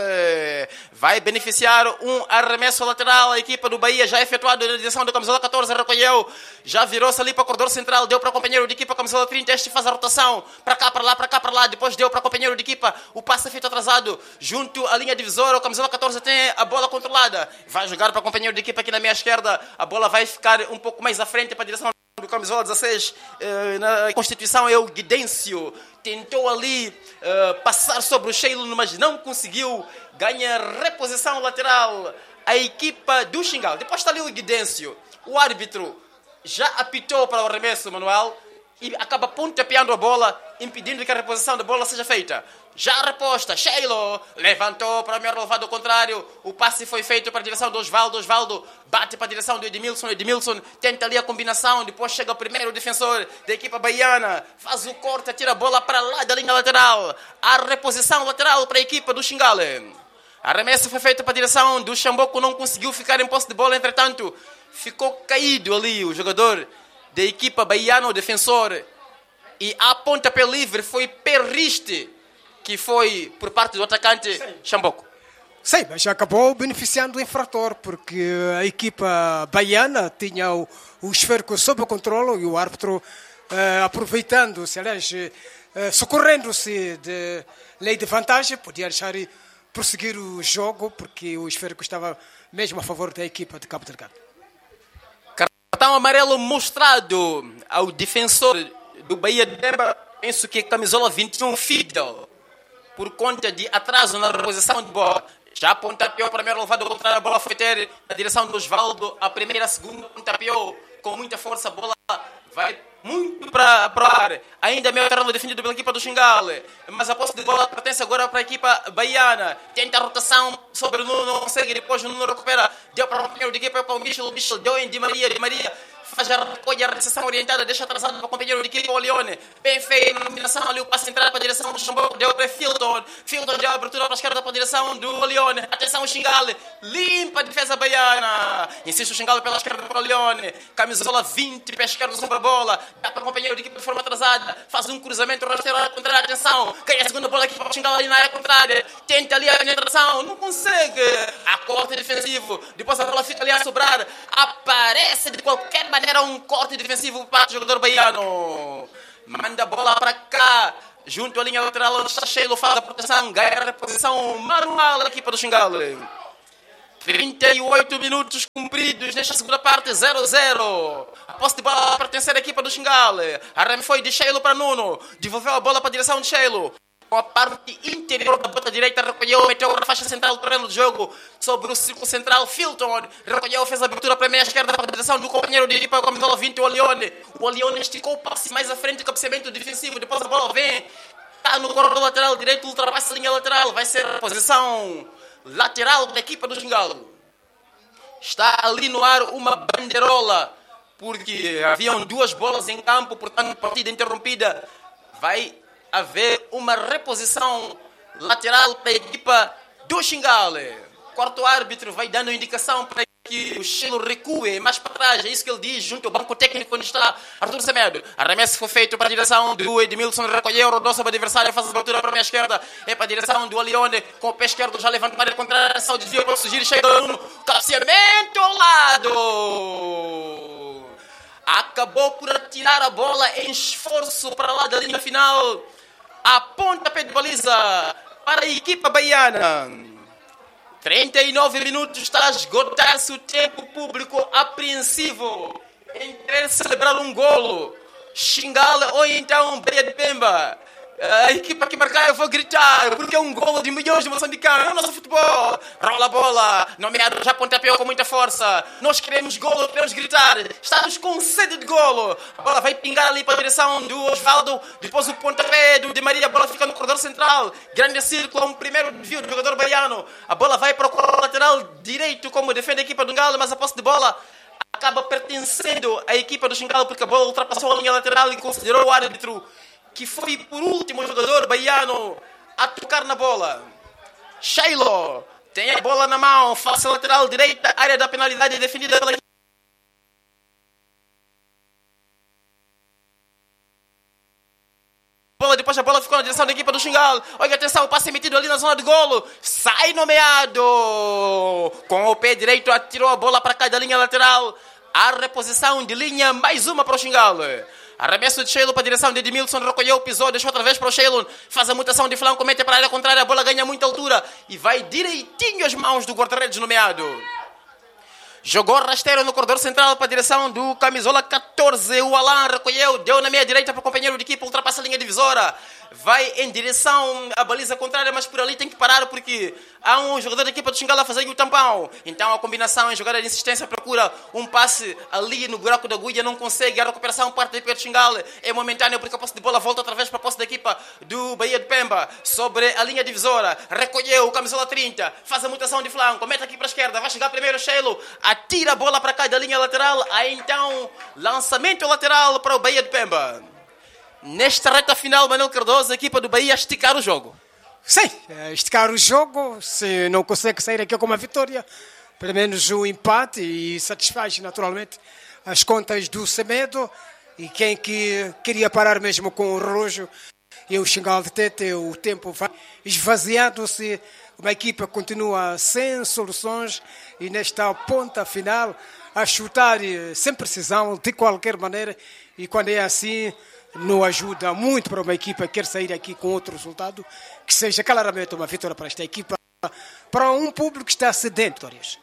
Vai beneficiar um arremesso lateral. A equipa do Bahia já efetuado na direção do camisola catorze, recolheu. Já virou-se ali para o corredor central. Deu para o companheiro de equipa, camisola trinta. Este faz a rotação. Para cá, para lá, para cá, para lá. Depois deu para o companheiro de equipa. O passe feito atrasado. Junto à linha divisora. O camisola catorze tem a bola controlada. Vai jogar para o companheiro de equipa aqui na meia esquerda. A bola vai ficar um pouco mais à frente para a direção do camisola dezasseis. Na Constituição é o Guidêncio. Tentou ali uh, passar sobre o Sheilo, mas não conseguiu. Ganha reposição lateral a equipa do Xingala. Depois está ali o Guidêncio. O árbitro já apitou para o arremesso, Manuel, e acaba pontapeando a bola, impedindo que a reposição da bola seja feita. Já a reposta, Sheilo levantou para o meio relevado ao contrário. O passe foi feito para a direção do Osvaldo. Osvaldo bate para a direção do Edmilson. Edmilson tenta ali a combinação. Depois chega o primeiro defensor da equipa baiana. Faz o corte, tira a bola para lá da linha lateral. A reposição lateral para a equipa do Xingale. A remessa foi feita para a direção do Xamboco. Não conseguiu ficar em posse de bola. Entretanto, ficou caído ali o jogador da equipa baiana, o defensor. E a pontapé livre foi Perriste, que foi por parte do atacante Xamboco. Sim, mas acabou beneficiando do infrator, porque a equipa baiana tinha o, o esférico sob o controle e o árbitro, eh, aproveitando-se, aliás, eh, socorrendo-se de lei de vantagem, podia deixar prosseguir o jogo, porque o esférico estava mesmo a favor da equipa de Cabo Delgado. Cartão amarelo mostrado ao defensor do Bahia de Pemba, penso que camisola vinte e um, Fidel, por conta de atraso na reposição de bola. Já pontapeou o primeiro levado ao contrário, a bola foi ter na direção do Osvaldo. A primeira, a segunda, pontapeou com muita força, a bola vai muito para o ar. Ainda meio terreno defendido pela equipa do Xingale, mas a posse de bola pertence agora para a equipa baiana. Tenta a rotação sobre o Nuno, não consegue, depois o Nuno recupera. Deu para o primeiro de equipa, para o Michel, o Michel deu em Di Maria, Di Maria faz a recolha, a recepção orientada, deixa atrasado para o companheiro de equipa, o Leone. Bem feio, na combinação ali, o passe entrar para a direção do Xamboco, deu para Filton. Filton deu a abertura para a esquerda para a direção do Leone. Atenção, o Xingale, limpa a defesa baiana. Insiste o Xingale pela esquerda para o Leone. Camisola vinte, pé esquerdo sobre a bola. Dá para o companheiro de equipa de forma atrasada. Faz um cruzamento rasteiro à contrária, atenção. Ganha a segunda bola aqui para o Xingale ali na área contrária. Tenta ali a penetração, não consegue. A corte defensivo. Depois a bola fica ali a sobrar. Aparece de qualquer maneira um corte defensivo para o jogador baiano. Manda a bola para cá. Junto à linha lateral onde está Sheilo, faz a proteção. Ganha a reposição manual da equipa do Xingale. trinta e oito minutos cumpridos nesta segunda parte, zero a zero. A posse de bola pertence à equipa do Xingale. Arreme foi de Sheilo para Nuno. Devolveu a bola para a direção de Sheilo. Com a parte interior da bota direita, recolheu, meteu na faixa central do terreno de jogo sobre o círculo central. Filton recolheu, fez a abertura para a meia esquerda para a direção do companheiro de equipa, com a camisola vinte, o Leone. O Leone esticou o passe mais à frente, cabeceamento defensivo. Depois a bola vem, está no corredor lateral direito, ultrapassa a linha lateral. Vai ser a posição lateral da equipa do Xingale. Está ali no ar uma bandeirola, porque haviam duas bolas em campo, portanto, partida interrompida. Vai haver uma reposição lateral para a equipa do Xingale. O quarto árbitro vai dando indicação para que o Sheilo recue mais para trás. É isso que ele diz junto ao banco técnico onde está Arthur Semedo. Arremesso foi feito para a direção do Edmilson. Recolheu, rodou sobre o adversário, faz a abertura para a minha esquerda. É para a direção do Leone. Com o pé esquerdo já levanta para a contra a desvio para surgir. Chega o Nuno. Cabeceamento ao lado. Acabou por atirar a bola em esforço para lá da linha final. A pontapé de baliza para a equipa baiana. trinta e nove minutos, está a esgotar-se o tempo, público apreensivo em querer celebrar um golo. Xingale ou então Bahia de Pemba. A equipa que marcar eu vou gritar, porque é um golo de milhões de moçambicanos. É o nosso futebol. Rola a bola, nomeado já pontapeou com muita força. Nós queremos golo, queremos gritar. Estamos com sede de golo. A bola vai pingar ali para a direção do Osvaldo. Depois o pontapé do Di Maria. A bola fica no corredor central. Grande círculo, um primeiro desvio do jogador baiano. A bola vai para o corredor lateral direito, como defende a equipa do Galo, mas a posse de bola acaba pertencendo à equipa do Xingale, porque a bola ultrapassou a linha lateral e considerou o árbitro que foi por último o jogador baiano a tocar na bola. Sheilo tem a bola na mão, face lateral direita, área da penalidade definida pela bola. Depois a bola ficou na direção da equipa do Xingale. Olha, atenção, o passe emitido ali na zona de golo. Sai nomeado. Com o pé direito atirou a bola para cá da linha lateral. A reposição de linha, mais uma para o Xingale. Arremesso de Sheilo para a direção de Edmilson, recolheu, pisou, deixou outra vez para o Sheilo, faz a mutação de flanco, mete para a área contrária, a bola ganha muita altura e vai direitinho às mãos do guarda-redes nomeado. Jogou rasteiro no corredor central para a direção do camisola catorze, o Alan recolheu, deu na meia direita para o companheiro de equipa, ultrapassa a linha divisora, vai em direção à baliza contrária, mas por ali tem que parar porque há um jogador da equipa do Xingale a fazer o tampão. Então a combinação em jogada de insistência procura um passe ali no buraco da agulha, não consegue, a recuperação parte da equipa do Xingale é momentânea porque a posse de bola volta outra vez para a posse da equipa do Bahia de Pemba, sobre a linha divisora, recolheu o camisola trinta, faz a mutação de flanco, mete aqui para a esquerda, vai chegar primeiro o Sheilo, atira a bola para cá da linha lateral, aí então lançamento lateral para o Bahia de Pemba. Nesta reta final, Manuel Cardoso, a equipa do Bahia a esticar o jogo. Sim, esticar o jogo, se não consegue sair aqui com uma vitória, pelo menos um empate, e satisfaz naturalmente as contas do Semedo, e quem que queria parar mesmo com o relógio e o Xingale de Tete, o tempo vai esvaziando-se, uma equipa continua sem soluções e nesta ponta final a chutar sem precisão, de qualquer maneira, e quando é assim não ajuda muito para uma equipa que quer sair aqui com outro resultado, que seja claramente uma vitória para esta equipa, para um público que está sedento, Arias.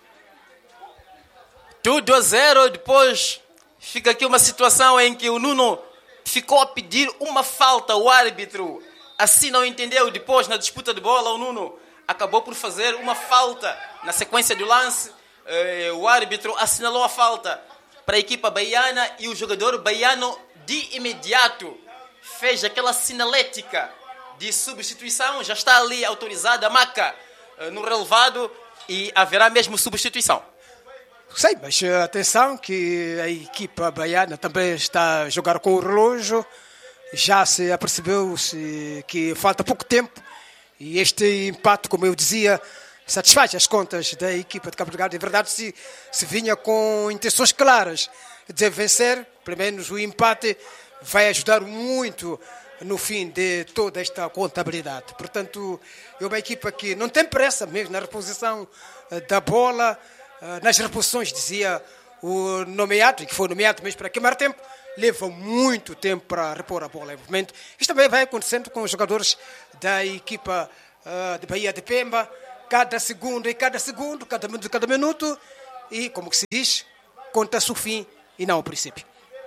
Tudo a zero, depois fica aqui uma situação em que o Nuno ficou a pedir uma falta, o árbitro assim não entendeu, depois na disputa de bola o Nuno acabou por fazer uma falta na sequência do lance, o árbitro assinalou a falta para a equipa baiana e o jogador baiano de imediato fez aquela sinalética de substituição, já está ali autorizada a maca no relevado e haverá mesmo substituição. Sei, mas atenção que a equipa baiana também está a jogar com o relógio. Já se apercebeu-se que falta pouco tempo e este empate, como eu dizia, satisfaz as contas da equipa de Cabo Delgado. É verdade, se, se vinha com intenções claras de vencer, pelo menos o empate vai ajudar muito no fim de toda esta contabilidade. Portanto, é uma equipa que não tem pressa mesmo na reposição da bola, nas reposições, dizia o nomeado, e que foi nomeado mesmo para queimar tempo, leva muito tempo para repor a bola em movimento. Isto também vai acontecendo com os jogadores da equipa uh, de Bahia de Pemba, cada segundo e cada segundo, cada minuto e cada minuto, e, como que se diz, conta-se o fim e não o princípio.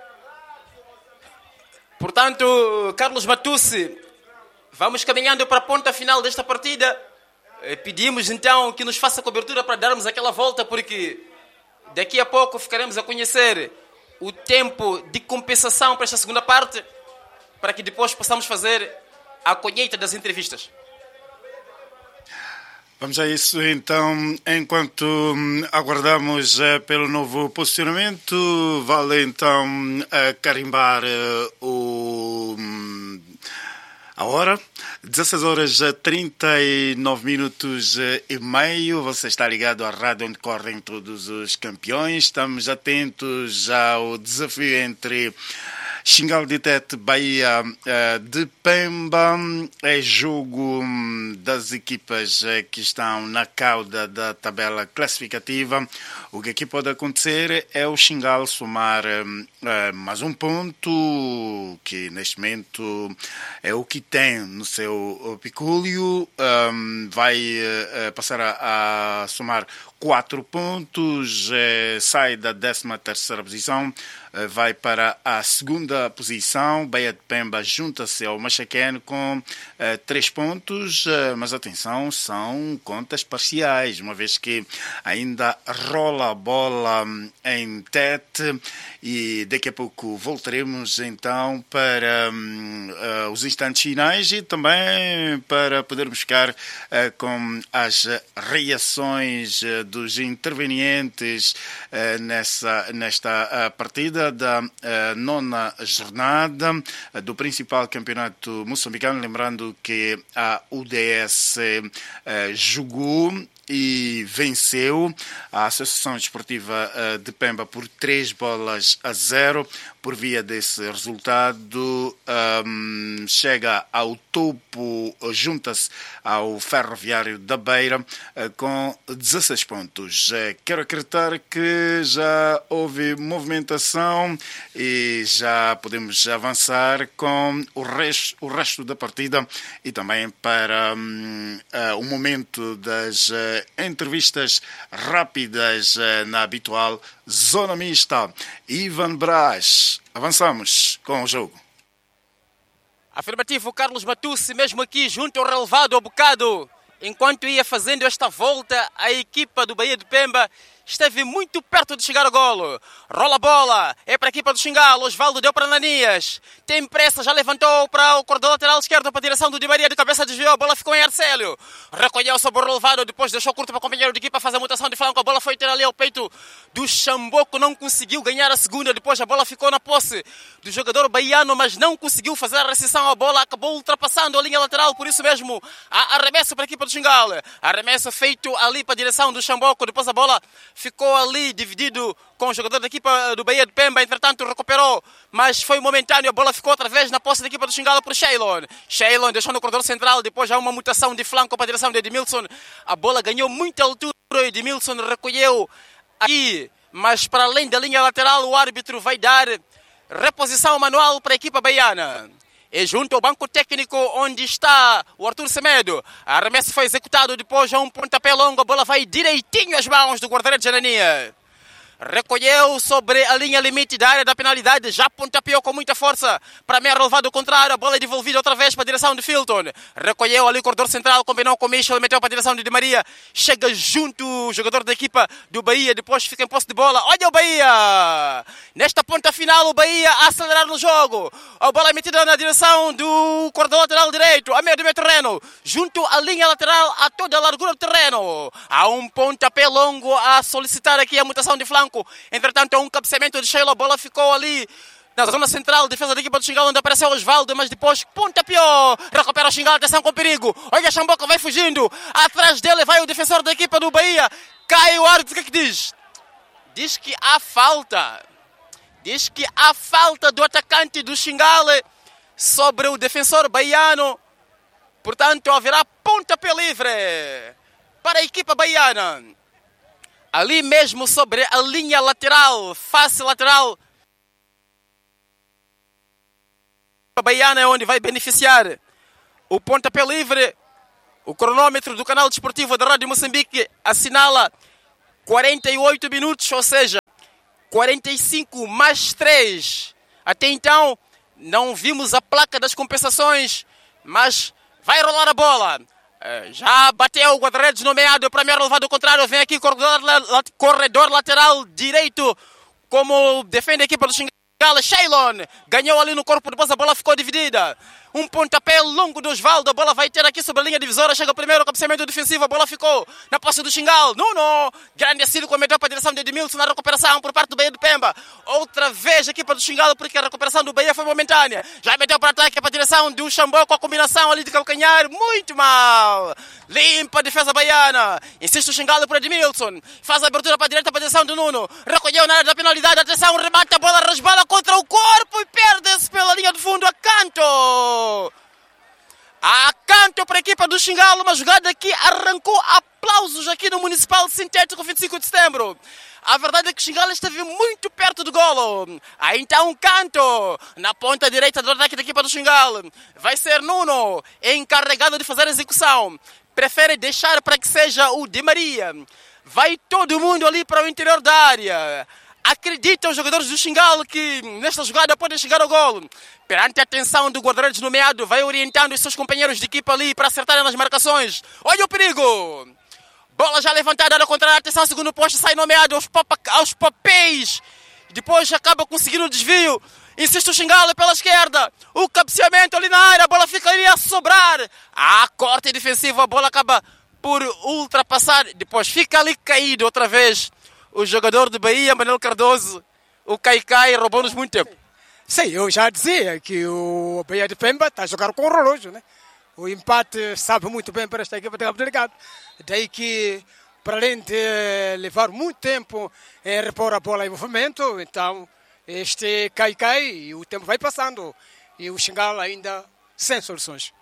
Portanto, Carlos Matusse, vamos caminhando para a ponta final desta partida. Pedimos então que nos faça cobertura para darmos aquela volta, porque daqui a pouco ficaremos a conhecer o tempo de compensação para esta segunda parte, para que depois possamos fazer a colheita das entrevistas. Vamos a isso então. Enquanto aguardamos uh, pelo novo posicionamento, vale então uh, carimbar uh, o, um, a hora. dezesseis horas trinta e nove minutos e meio. Você está ligado à rádio onde correm todos os campeões. Estamos atentos ao desafio entre Xingal de Tete, Bahia de Pemba. É jogo das equipas que estão na cauda da tabela classificativa. O que aqui pode acontecer é o Xingal somar uh, mais um ponto, que neste momento é o que tem no seu pecúlio. Um, vai uh, passar a, a somar quatro pontos, uh, sai da décima terceira posição, uh, vai para a segunda posição. Bahia de Pemba junta-se ao Machaqueno com uh, três pontos, uh, mas atenção, são contas parciais, uma vez que ainda rola a bola em Tete, e daqui a pouco voltaremos então para um, uh, os instantes finais e também para podermos ficar uh, com as reações uh, dos intervenientes uh, nessa, nesta uh, partida da uh, nona jornada uh, do principal campeonato moçambicano. Lembrando que a U D S uh, jogou e venceu a Associação Desportiva de Pemba por três bolas a zero. Por via desse resultado, um, chega ao topo, junta-se ao Ferroviário da Beira uh, com dezesseis pontos. Uh, quero acreditar que já houve movimentação e já podemos avançar com o resto, o resto da partida e também para um, uh, o momento das uh, entrevistas rápidas uh, na habitual Zona Mista. Ivan Braz, avançamos com o jogo. Afirmativo, Carlos Matusse, mesmo aqui junto ao relevado ao bocado. Enquanto ia fazendo esta volta, a equipa do Bahia de Pemba esteve muito perto de chegar ao golo. Rola a bola, é para a equipa do Xingal. Osvaldo deu para Ananias. Tem pressa, já levantou para o corredor lateral esquerdo, para a direção do Di Maria, de cabeça desviou. A bola ficou em Arcélio. Recolheu sobre o relevado, depois deixou curto para o companheiro de equipa fazer a mutação de flanco. A bola foi ter ali ao peito do Xamboco, não conseguiu ganhar a segunda. Depois a bola ficou na posse do jogador baiano, mas não conseguiu fazer a recepção. A bola acabou ultrapassando a linha lateral, por isso mesmo a arremesso para a equipa do Xingal. Arremesso feito ali para a direção do Xamboco. Depois a bola ficou ali dividido com o jogador da equipa do Bahia de Pemba. Entretanto recuperou, mas foi momentâneo. A bola ficou outra vez na posse da equipa do Xingala por Sheilon. Sheilon deixou no corredor central. Depois há uma mutação de flanco para a direção de Edmilson. A bola ganhou muita altura. Edmilson recolheu aqui, mas para além da linha lateral o árbitro vai dar reposição manual para a equipa baiana. E junto ao banco técnico onde está o Arthur Semedo. A arremesso foi executado depois a um pontapé longo. A bola vai direitinho às mãos do guarda-redes Ananias. recolheu sobre a linha limite da área da penalidade, já pontapeou com muita força para meio relevado ao contrário, a bola é devolvida outra vez para a direção de Filton, recolheu ali o corredor central, combinou com o Michel, meteu para a direção de Di Maria, chega junto o jogador da equipa do Bahia, depois fica em posse de bola, olha o Bahia, nesta ponta final o Bahia a acelerar no jogo, a bola é metida na direção do corredor lateral direito, a meio do meio terreno, junto à linha lateral, a toda a largura do terreno, há um pontapé longo a solicitar aqui a mutação de flanco. Entretanto, um cabeceamento de Sheila, a bola ficou ali na zona central, defesa da equipa do Xingal, onde apareceu o Osvaldo, mas depois pontapeou, recupera o Xingal, atenção com perigo, olha a Chamboca, vai fugindo, atrás dele vai o defensor da equipa do Bahia, cai o árbitro, o que é que diz? Diz que há falta, diz que há falta do atacante do Xingal sobre o defensor baiano, portanto haverá pontapé livre para a equipa baiana. Ali mesmo sobre a linha lateral, face lateral, a Baiana é onde vai beneficiar o pontapé livre. O cronômetro do canal desportivo da Rádio Moçambique assinala quarenta e oito minutos, ou seja, quarenta e cinco mais três. Até então não vimos a placa das compensações, mas vai rolar a bola. Já bateu o guarda-redes nomeado para meio levado ao contrário. Vem aqui corredor, corredor lateral direito, como defende a equipa do Xingal. Sheilon ganhou ali no corpo, depois a bola ficou dividida. Um pontapé longo do Osvaldo, a bola vai ter aqui sobre a linha divisória. Chega o primeiro cabeceamento defensivo, a bola ficou na posse do Xingal. Nuno, grande assíduo, cometeu para a direção de Edmilson na recuperação por parte do Bahia de Pemba. Outra vez a equipa do Xingal, porque a recuperação do Bahia foi momentânea. Já meteu para ataque para a direção do Xambó com a combinação ali de calcanhar, muito mal. Limpa a defesa baiana. Insiste o Xingal por Edmilson. Faz a abertura para a direita para a direção do Nuno. Recolheu na área da penalidade, atenção, remate, a bola resbala contra o corpo e perde-se pela linha de fundo a canto. A canto para a equipa do Xingal, uma jogada que arrancou aplausos aqui no Municipal Sintético vinte e cinco de setembro. A verdade é que o Xingal esteve muito perto do golo. Aí então um canto na ponta direita do ataque da equipa do Xingal. Vai ser Nuno encarregado de fazer a execução. Prefere deixar para que seja o Di Maria. Vai todo mundo ali para o interior da área. Acreditam os jogadores do Xingal que nesta jogada podem chegar ao golo. Perante a atenção do guarda-redes nomeado, vai orientando os seus companheiros de equipa ali para acertarem nas marcações. Olha o perigo! Bola já levantada, ao contrário, atenção, segundo posto, sai nomeado aos, pop aos papéis. Depois acaba conseguindo o desvio. Insiste o Xingal pela esquerda. O cabeceamento ali na área, a bola fica ali a sobrar. A corte defensivo, a bola acaba por ultrapassar. Depois fica ali caído outra vez o jogador de Bahia, Manuel Cardoso. O Caicai roubou-nos muito tempo. Sim, eu já dizia que o Bahia de Pemba está a jogar com o relógio, né? O empate sabe muito bem para esta equipa de Cabo Delgado. Daí que, para além de levar muito tempo em repor a bola em movimento, então este cai-cai e o tempo vai passando. E o Xingal ainda sem soluções.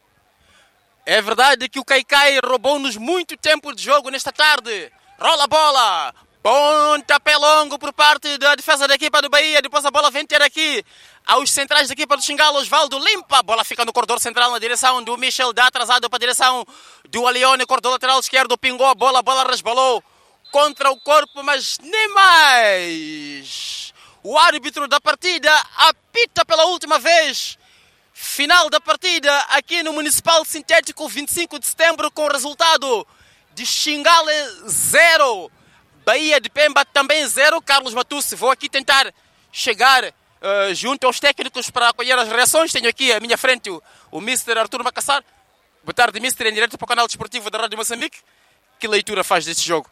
É verdade que o Caicai roubou-nos muito tempo de jogo nesta tarde. Rola a bola. Pontapé longo por parte da defesa da equipa do Bahia. Depois a bola vem ter aqui aos centrais da equipa do Xingal. Osvaldo limpa. A bola fica no corredor central na direção do Michel. Dá atrasado para a direção do Alione. Corredor lateral esquerdo. Pingou a bola. A bola resbalou contra o corpo, mas nem mais. O árbitro da partida apita pela última vez. Final da partida aqui no Municipal Sintético vinte e cinco de setembro com o resultado de Xingal zero. Bahia de Pemba também zero. Carlos Matusse, vou aqui tentar chegar uh, junto aos técnicos para acolher as reações. Tenho aqui à minha frente o, o mister Artur Macassar. Boa tarde, mister, em direto para o canal desportivo da Rádio Moçambique. Que leitura faz deste jogo?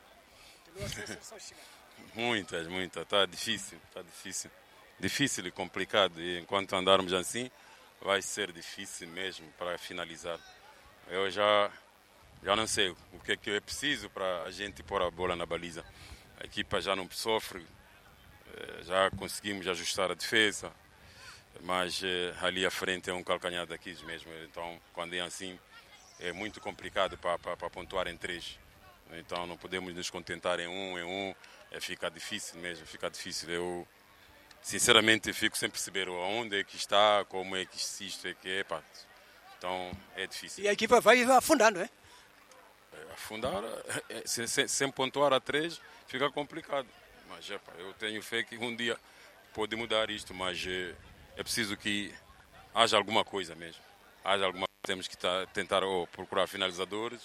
Muitas, muitas. Está difícil, está difícil. Difícil e complicado. E enquanto andarmos assim, vai ser difícil mesmo para finalizar. Eu já... Já não sei o que é que é preciso para a gente pôr a bola na baliza. A equipa já não sofre, já conseguimos ajustar a defesa, mas ali à frente é um calcanhar daqueles mesmo. Então, quando é assim, é muito complicado para, para, para pontuar em três. Então, não podemos nos contentar em um, em um. É, fica difícil mesmo, fica difícil. Eu, sinceramente, fico sem perceber onde é que está, como é que isto é que é. Pá. Então, é difícil. E a equipa vai afundando, é? Afundar, sem, sem pontuar a três, fica complicado. Mas epa, eu tenho fé que um dia pode mudar isto, mas é, é preciso que haja alguma coisa mesmo. Haja alguma coisa, temos que tá, tentar oh, procurar finalizadores.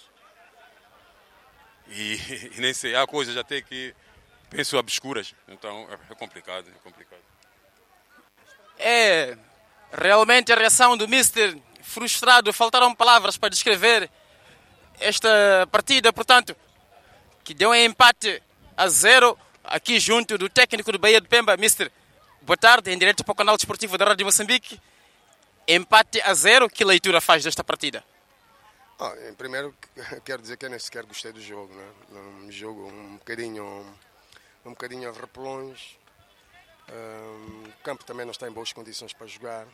E, e nem sei, há coisas até que penso obscuras, então é, é complicado, é complicado. É realmente a reação do mister frustrado, faltaram palavras para descrever esta partida, portanto, que deu um empate a zero aqui junto do técnico do Bahia de Pemba. mister, boa tarde, em direto para o canal desportivo da Rádio Moçambique. Empate a zero, que leitura faz desta partida? Ah, em primeiro, quero dizer que eu nem sequer gostei do jogo, né? Um jogo um bocadinho, um bocadinho a repelões. Um, o campo também não está em boas condições para jogar.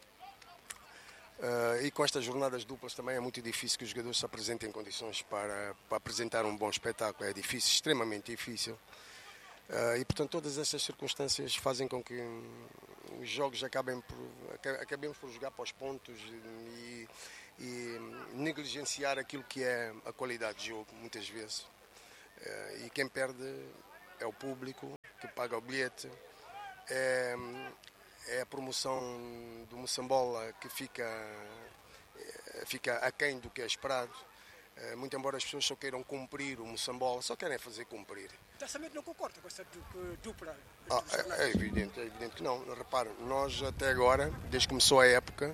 Uh, e com estas jornadas duplas também é muito difícil que os jogadores se apresentem em condições para, para apresentar um bom espetáculo. É difícil, extremamente difícil. Uh, e portanto todas essas circunstâncias fazem com que os jogos acabem por, acabemos por jogar para os pontos e, e negligenciar aquilo que é a qualidade de jogo, muitas vezes. Uh, e quem perde é o público, que paga o bilhete, é, é a promoção do Moçambola que fica, fica aquém do que é esperado. Muito embora as pessoas só queiram cumprir o Moçambola, só querem fazer cumprir. Também não concorda com essa dupla? Ah, é, é evidente, é evidente que não. Repare, nós até agora, desde que começou a época,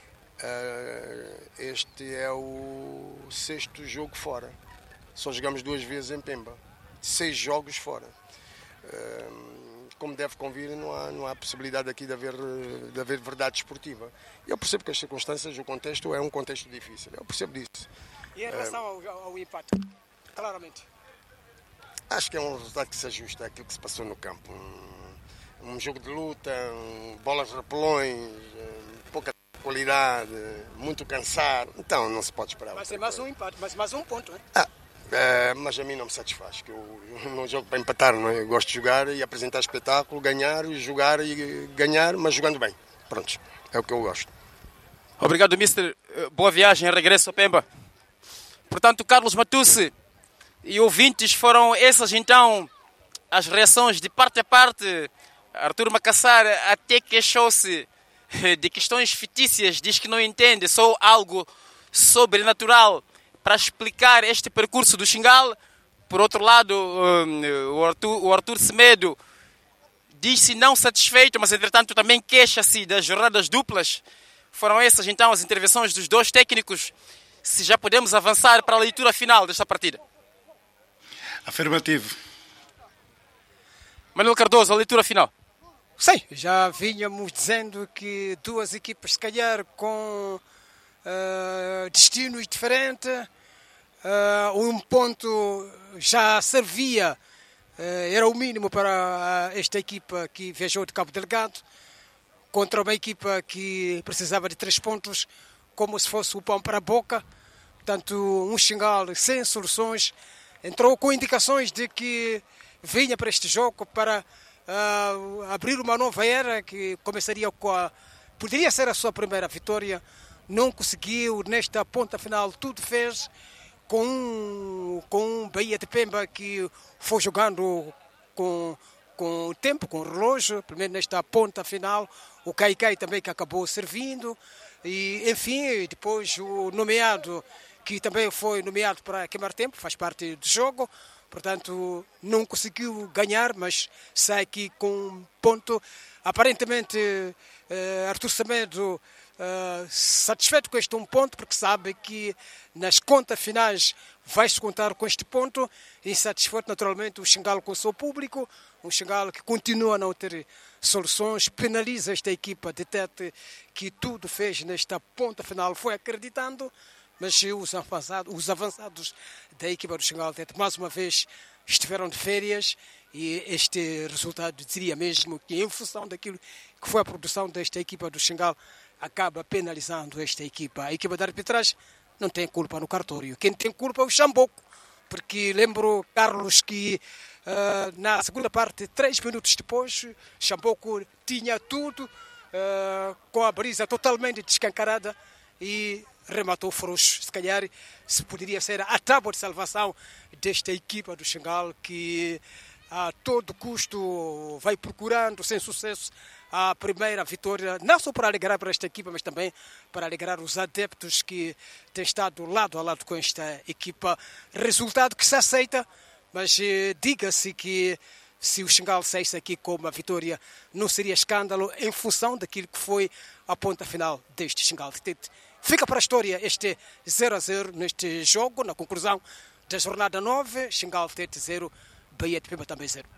este é o sexto jogo fora. Só jogamos duas vezes em Pemba. Seis jogos fora. Como deve convir, não há, não há possibilidade aqui de haver, de haver verdade esportiva. Eu percebo que as circunstâncias, o contexto é um contexto difícil. Eu percebo disso. E em relação ao, ao empate, claramente? Acho que é um resultado que se ajusta àquilo que se passou no campo. Um, um jogo de luta, um, bolas repelões, um, pouca qualidade, muito cansado. Então não se pode esperar. Mas é mais coisa. um empate, mas mais um ponto, não é? Ah, é, mas a mim não me satisfaz. Que eu, eu não jogo para empatar, não é? Eu gosto de jogar e apresentar espetáculo, ganhar, jogar e ganhar, mas jogando bem. Pronto, é o que eu gosto. Obrigado, mister. Boa viagem, regresso a Pemba. Portanto, Carlos Matusse e ouvintes, foram essas então as reações de parte a parte. Artur Macassar até queixou-se de questões fictícias, diz que não entende, só algo sobrenatural para explicar este percurso do Xingal. Por outro lado, o Artur, o Artur Semedo diz-se não satisfeito, mas entretanto também queixa-se das jornadas duplas. Foram essas então as intervenções dos dois técnicos. Se já podemos avançar para a leitura final desta partida. Afirmativo. Manuel Cardoso, a leitura final. Sim, já vínhamos dizendo que duas equipas, se calhar, com uh, destinos diferentes, uh, um ponto já servia, uh, era o mínimo para esta equipa que viajou de Cabo Delgado, contra uma equipa que precisava de três pontos, como se fosse o pão para a boca. Portanto, um Xingal sem soluções, entrou com indicações de que vinha para este jogo para uh, abrir uma nova era que começaria com a... Poderia ser a sua primeira vitória, não conseguiu, nesta ponta final tudo fez com um, com um Bahia de Pemba que foi jogando com, com o tempo, com o relógio, primeiro nesta ponta final, o Caicai também que acabou servindo, e enfim, depois o nomeado, que também foi nomeado para queimar tempo, faz parte do jogo, portanto não conseguiu ganhar, mas sai aqui com um ponto. Aparentemente uh, Artur Semedo uh, satisfeito com este um ponto, porque sabe que nas contas finais vai-se contar com este ponto, e satisfeito naturalmente o Xingal com o seu público, um Xingal que continua a não ter soluções, penaliza esta equipa de Tete, que tudo fez nesta ponta final, foi acreditando, mas os avançados, os avançados da equipa do Xingal Tete, mais uma vez, estiveram de férias, e este resultado diria mesmo que, em função daquilo que foi a produção desta equipa do Xingal, acaba penalizando esta equipa. A equipa da arbitragem não tem culpa no cartório. Quem tem culpa é o Xamboco, porque lembro, Carlos, que uh, na segunda parte, três minutos depois, Xamboco tinha tudo, uh, com a brisa totalmente descancarada, e rematou frouxo. Se calhar se poderia ser a tábua de salvação desta equipa do Xingal, que a todo custo vai procurando, sem sucesso, a primeira vitória, não só para alegrar para esta equipa, mas também para alegrar os adeptos que têm estado lado a lado com esta equipa. Resultado que se aceita, mas eh, diga-se que se o Xingal saísse aqui com uma vitória, não seria escândalo em função daquilo que foi a ponta final deste Xingal de Tete. Fica para a história este zero a zero neste jogo, na conclusão da jornada nove, Xingal de Tete zero, Bahia de Pemba também zero.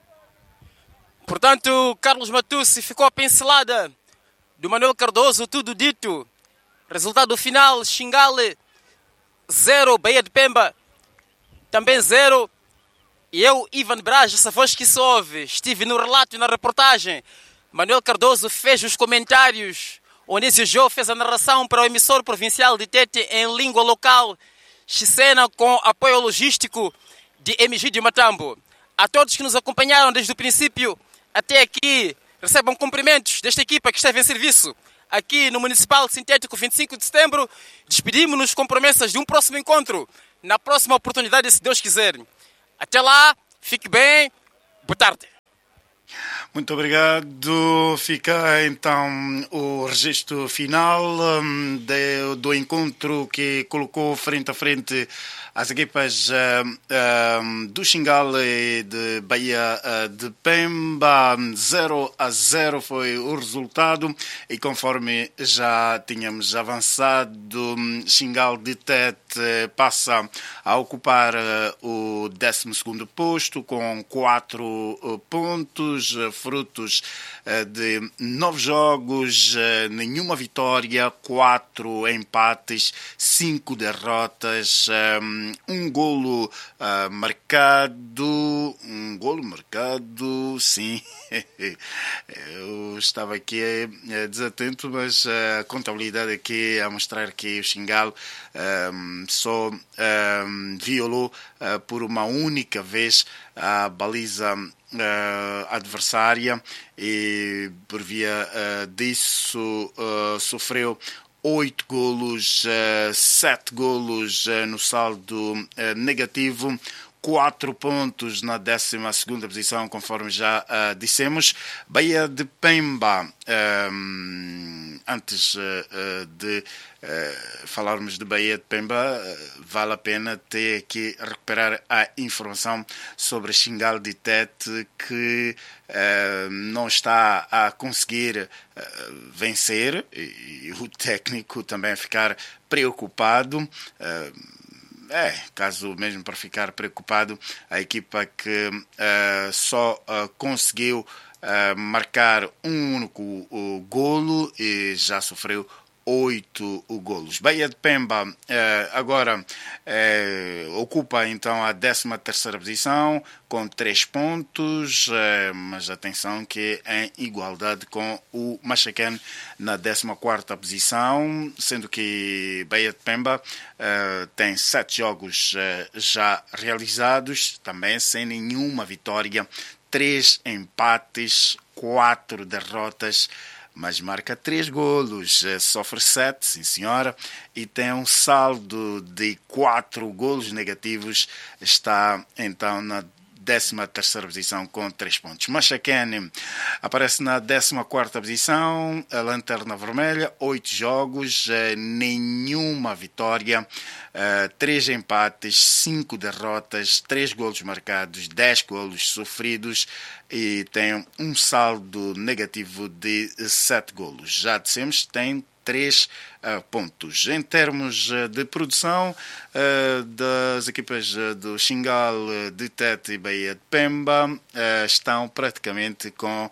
Portanto, Carlos Matucci, ficou a pincelada do Manuel Cardoso, tudo dito. Resultado final, Xingal zero, Bahia de Pemba também zero. E eu, Ivan Braz, essa voz que se ouve, estive no relato e na reportagem. Manuel Cardoso fez os comentários. Onísio Jô fez a narração para o emissor provincial de Tete em língua local, Xicena, com apoio logístico de M G de Matambo. A todos que nos acompanharam desde o princípio até aqui, recebam cumprimentos desta equipa que esteve em serviço aqui no Municipal Sintético vinte e cinco de setembro. Despedimos-nos com promessas de um próximo encontro, na próxima oportunidade, se Deus quiser. Até lá, fique bem, boa tarde. Muito obrigado. Fica então o registro final um, de, do encontro que colocou frente a frente as equipas uh, uh, do Xingal e de Bahia uh, de Pemba. zero a zero foi o resultado e conforme já tínhamos avançado, Xingal de Tete passa a ocupar uh, o décimo segundo posto com quatro uh, pontos, uh, frutos uh, de nove jogos, uh, nenhuma vitória, quatro empates, cinco derrotas, um, um golo uh, marcado, um golo marcado, sim, eu estava aqui uh, desatento, mas a contabilidade aqui a mostrar que o Xingal um, só um, violou uh, por uma única vez a baliza Uh, adversária e por via uh, disso uh, sofreu oito golos, uh, sete golos uh, no saldo uh, negativo, quatro pontos na décima segunda posição, conforme já uh, dissemos. Bahia de Pemba, um, antes uh, uh, de uh, falarmos de Bahia de Pemba, uh, vale a pena ter que recuperar a informação sobre Xingal de Tete, que uh, não está a conseguir uh, vencer, e, e o técnico também a ficar preocupado. Uh, É, caso mesmo para ficar preocupado, a equipa que uh, só uh, conseguiu uh, marcar um único uh, golo e já sofreu oito golos. Bahia de Pemba uh, agora uh, ocupa então a décima terceira posição com três pontos, uh, mas atenção que é em igualdade com o Machaquén na décima quarta posição, sendo que Bahia de Pemba uh, tem sete jogos uh, já realizados, também sem nenhuma vitória, três empates, quatro derrotas, mas marca três golos, sofre sete, sim senhora, e tem um saldo de quatro golos negativos, está então na décima terceira posição com três pontos. Machaquén aparece na décima quarta posição, a lanterna vermelha, oito jogos, nenhuma vitória, três empates, cinco derrotas, três golos marcados, dez golos sofridos e tem um saldo negativo de sete golos. Já dissemos, tem três uh, pontos. Em termos uh, de produção uh, das equipas uh, do Xingal, uh, de Tete e Bahia de Pemba, uh, estão praticamente com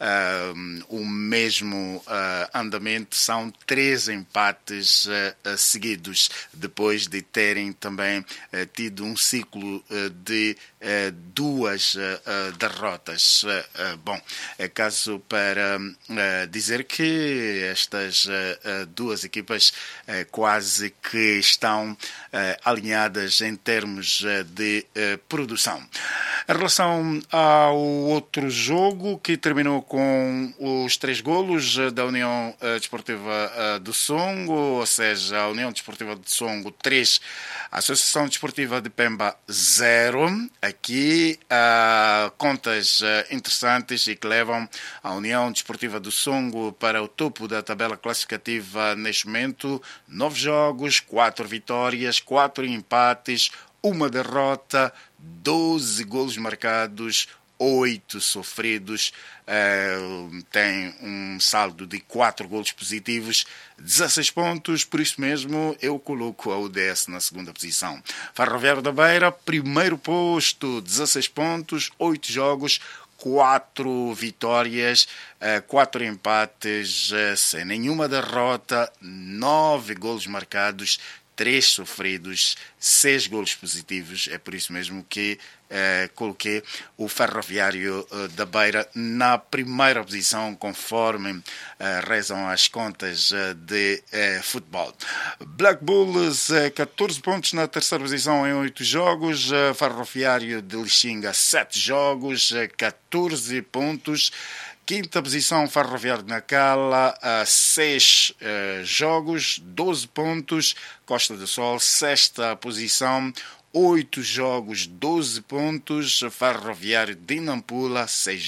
uh, o mesmo uh, andamento. São três empates uh, uh, seguidos, depois de terem também uh, tido um ciclo uh, de uh, duas uh, uh, derrotas. Uh, uh, bom, é caso para uh, dizer que estas uh, duas equipas quase que estão alinhadas em termos de produção. Em relação ao outro jogo, que terminou com os três golos da União Desportiva do Songo, ou seja, a União Desportiva do Songo três, a Associação Desportiva de Pemba zero. Aqui uh, contas uh, interessantes e que levam a União Desportiva do Songo para o topo da tabela classificativa neste momento. Nove jogos, quatro vitórias, quatro empates, uma derrota, doze golos marcados, oito sofridos, uh, tem um saldo de quatro golos positivos, dezasseis pontos, por isso mesmo eu coloco a U D S na segunda posição. Ferroviário da Beira, primeiro posto, dezasseis pontos, oito jogos, quatro vitórias, quatro empates, sem nenhuma derrota, nove golos marcados, três sofridos, seis golos positivos. É por isso mesmo que eh, coloquei o Ferroviário eh, da Beira na primeira posição, conforme eh, rezam as contas eh, de eh, futebol. Black Bulls, eh, catorze pontos na terceira posição em oito jogos. Eh, Ferroviário de Lixinga, sete jogos, eh, catorze pontos. Quinta posição, Ferroviário de Nacala, a seis uh, jogos, doze pontos. Costa do Sol, sexta posição, oito jogos, doze pontos. Ferroviário de Nampula, seis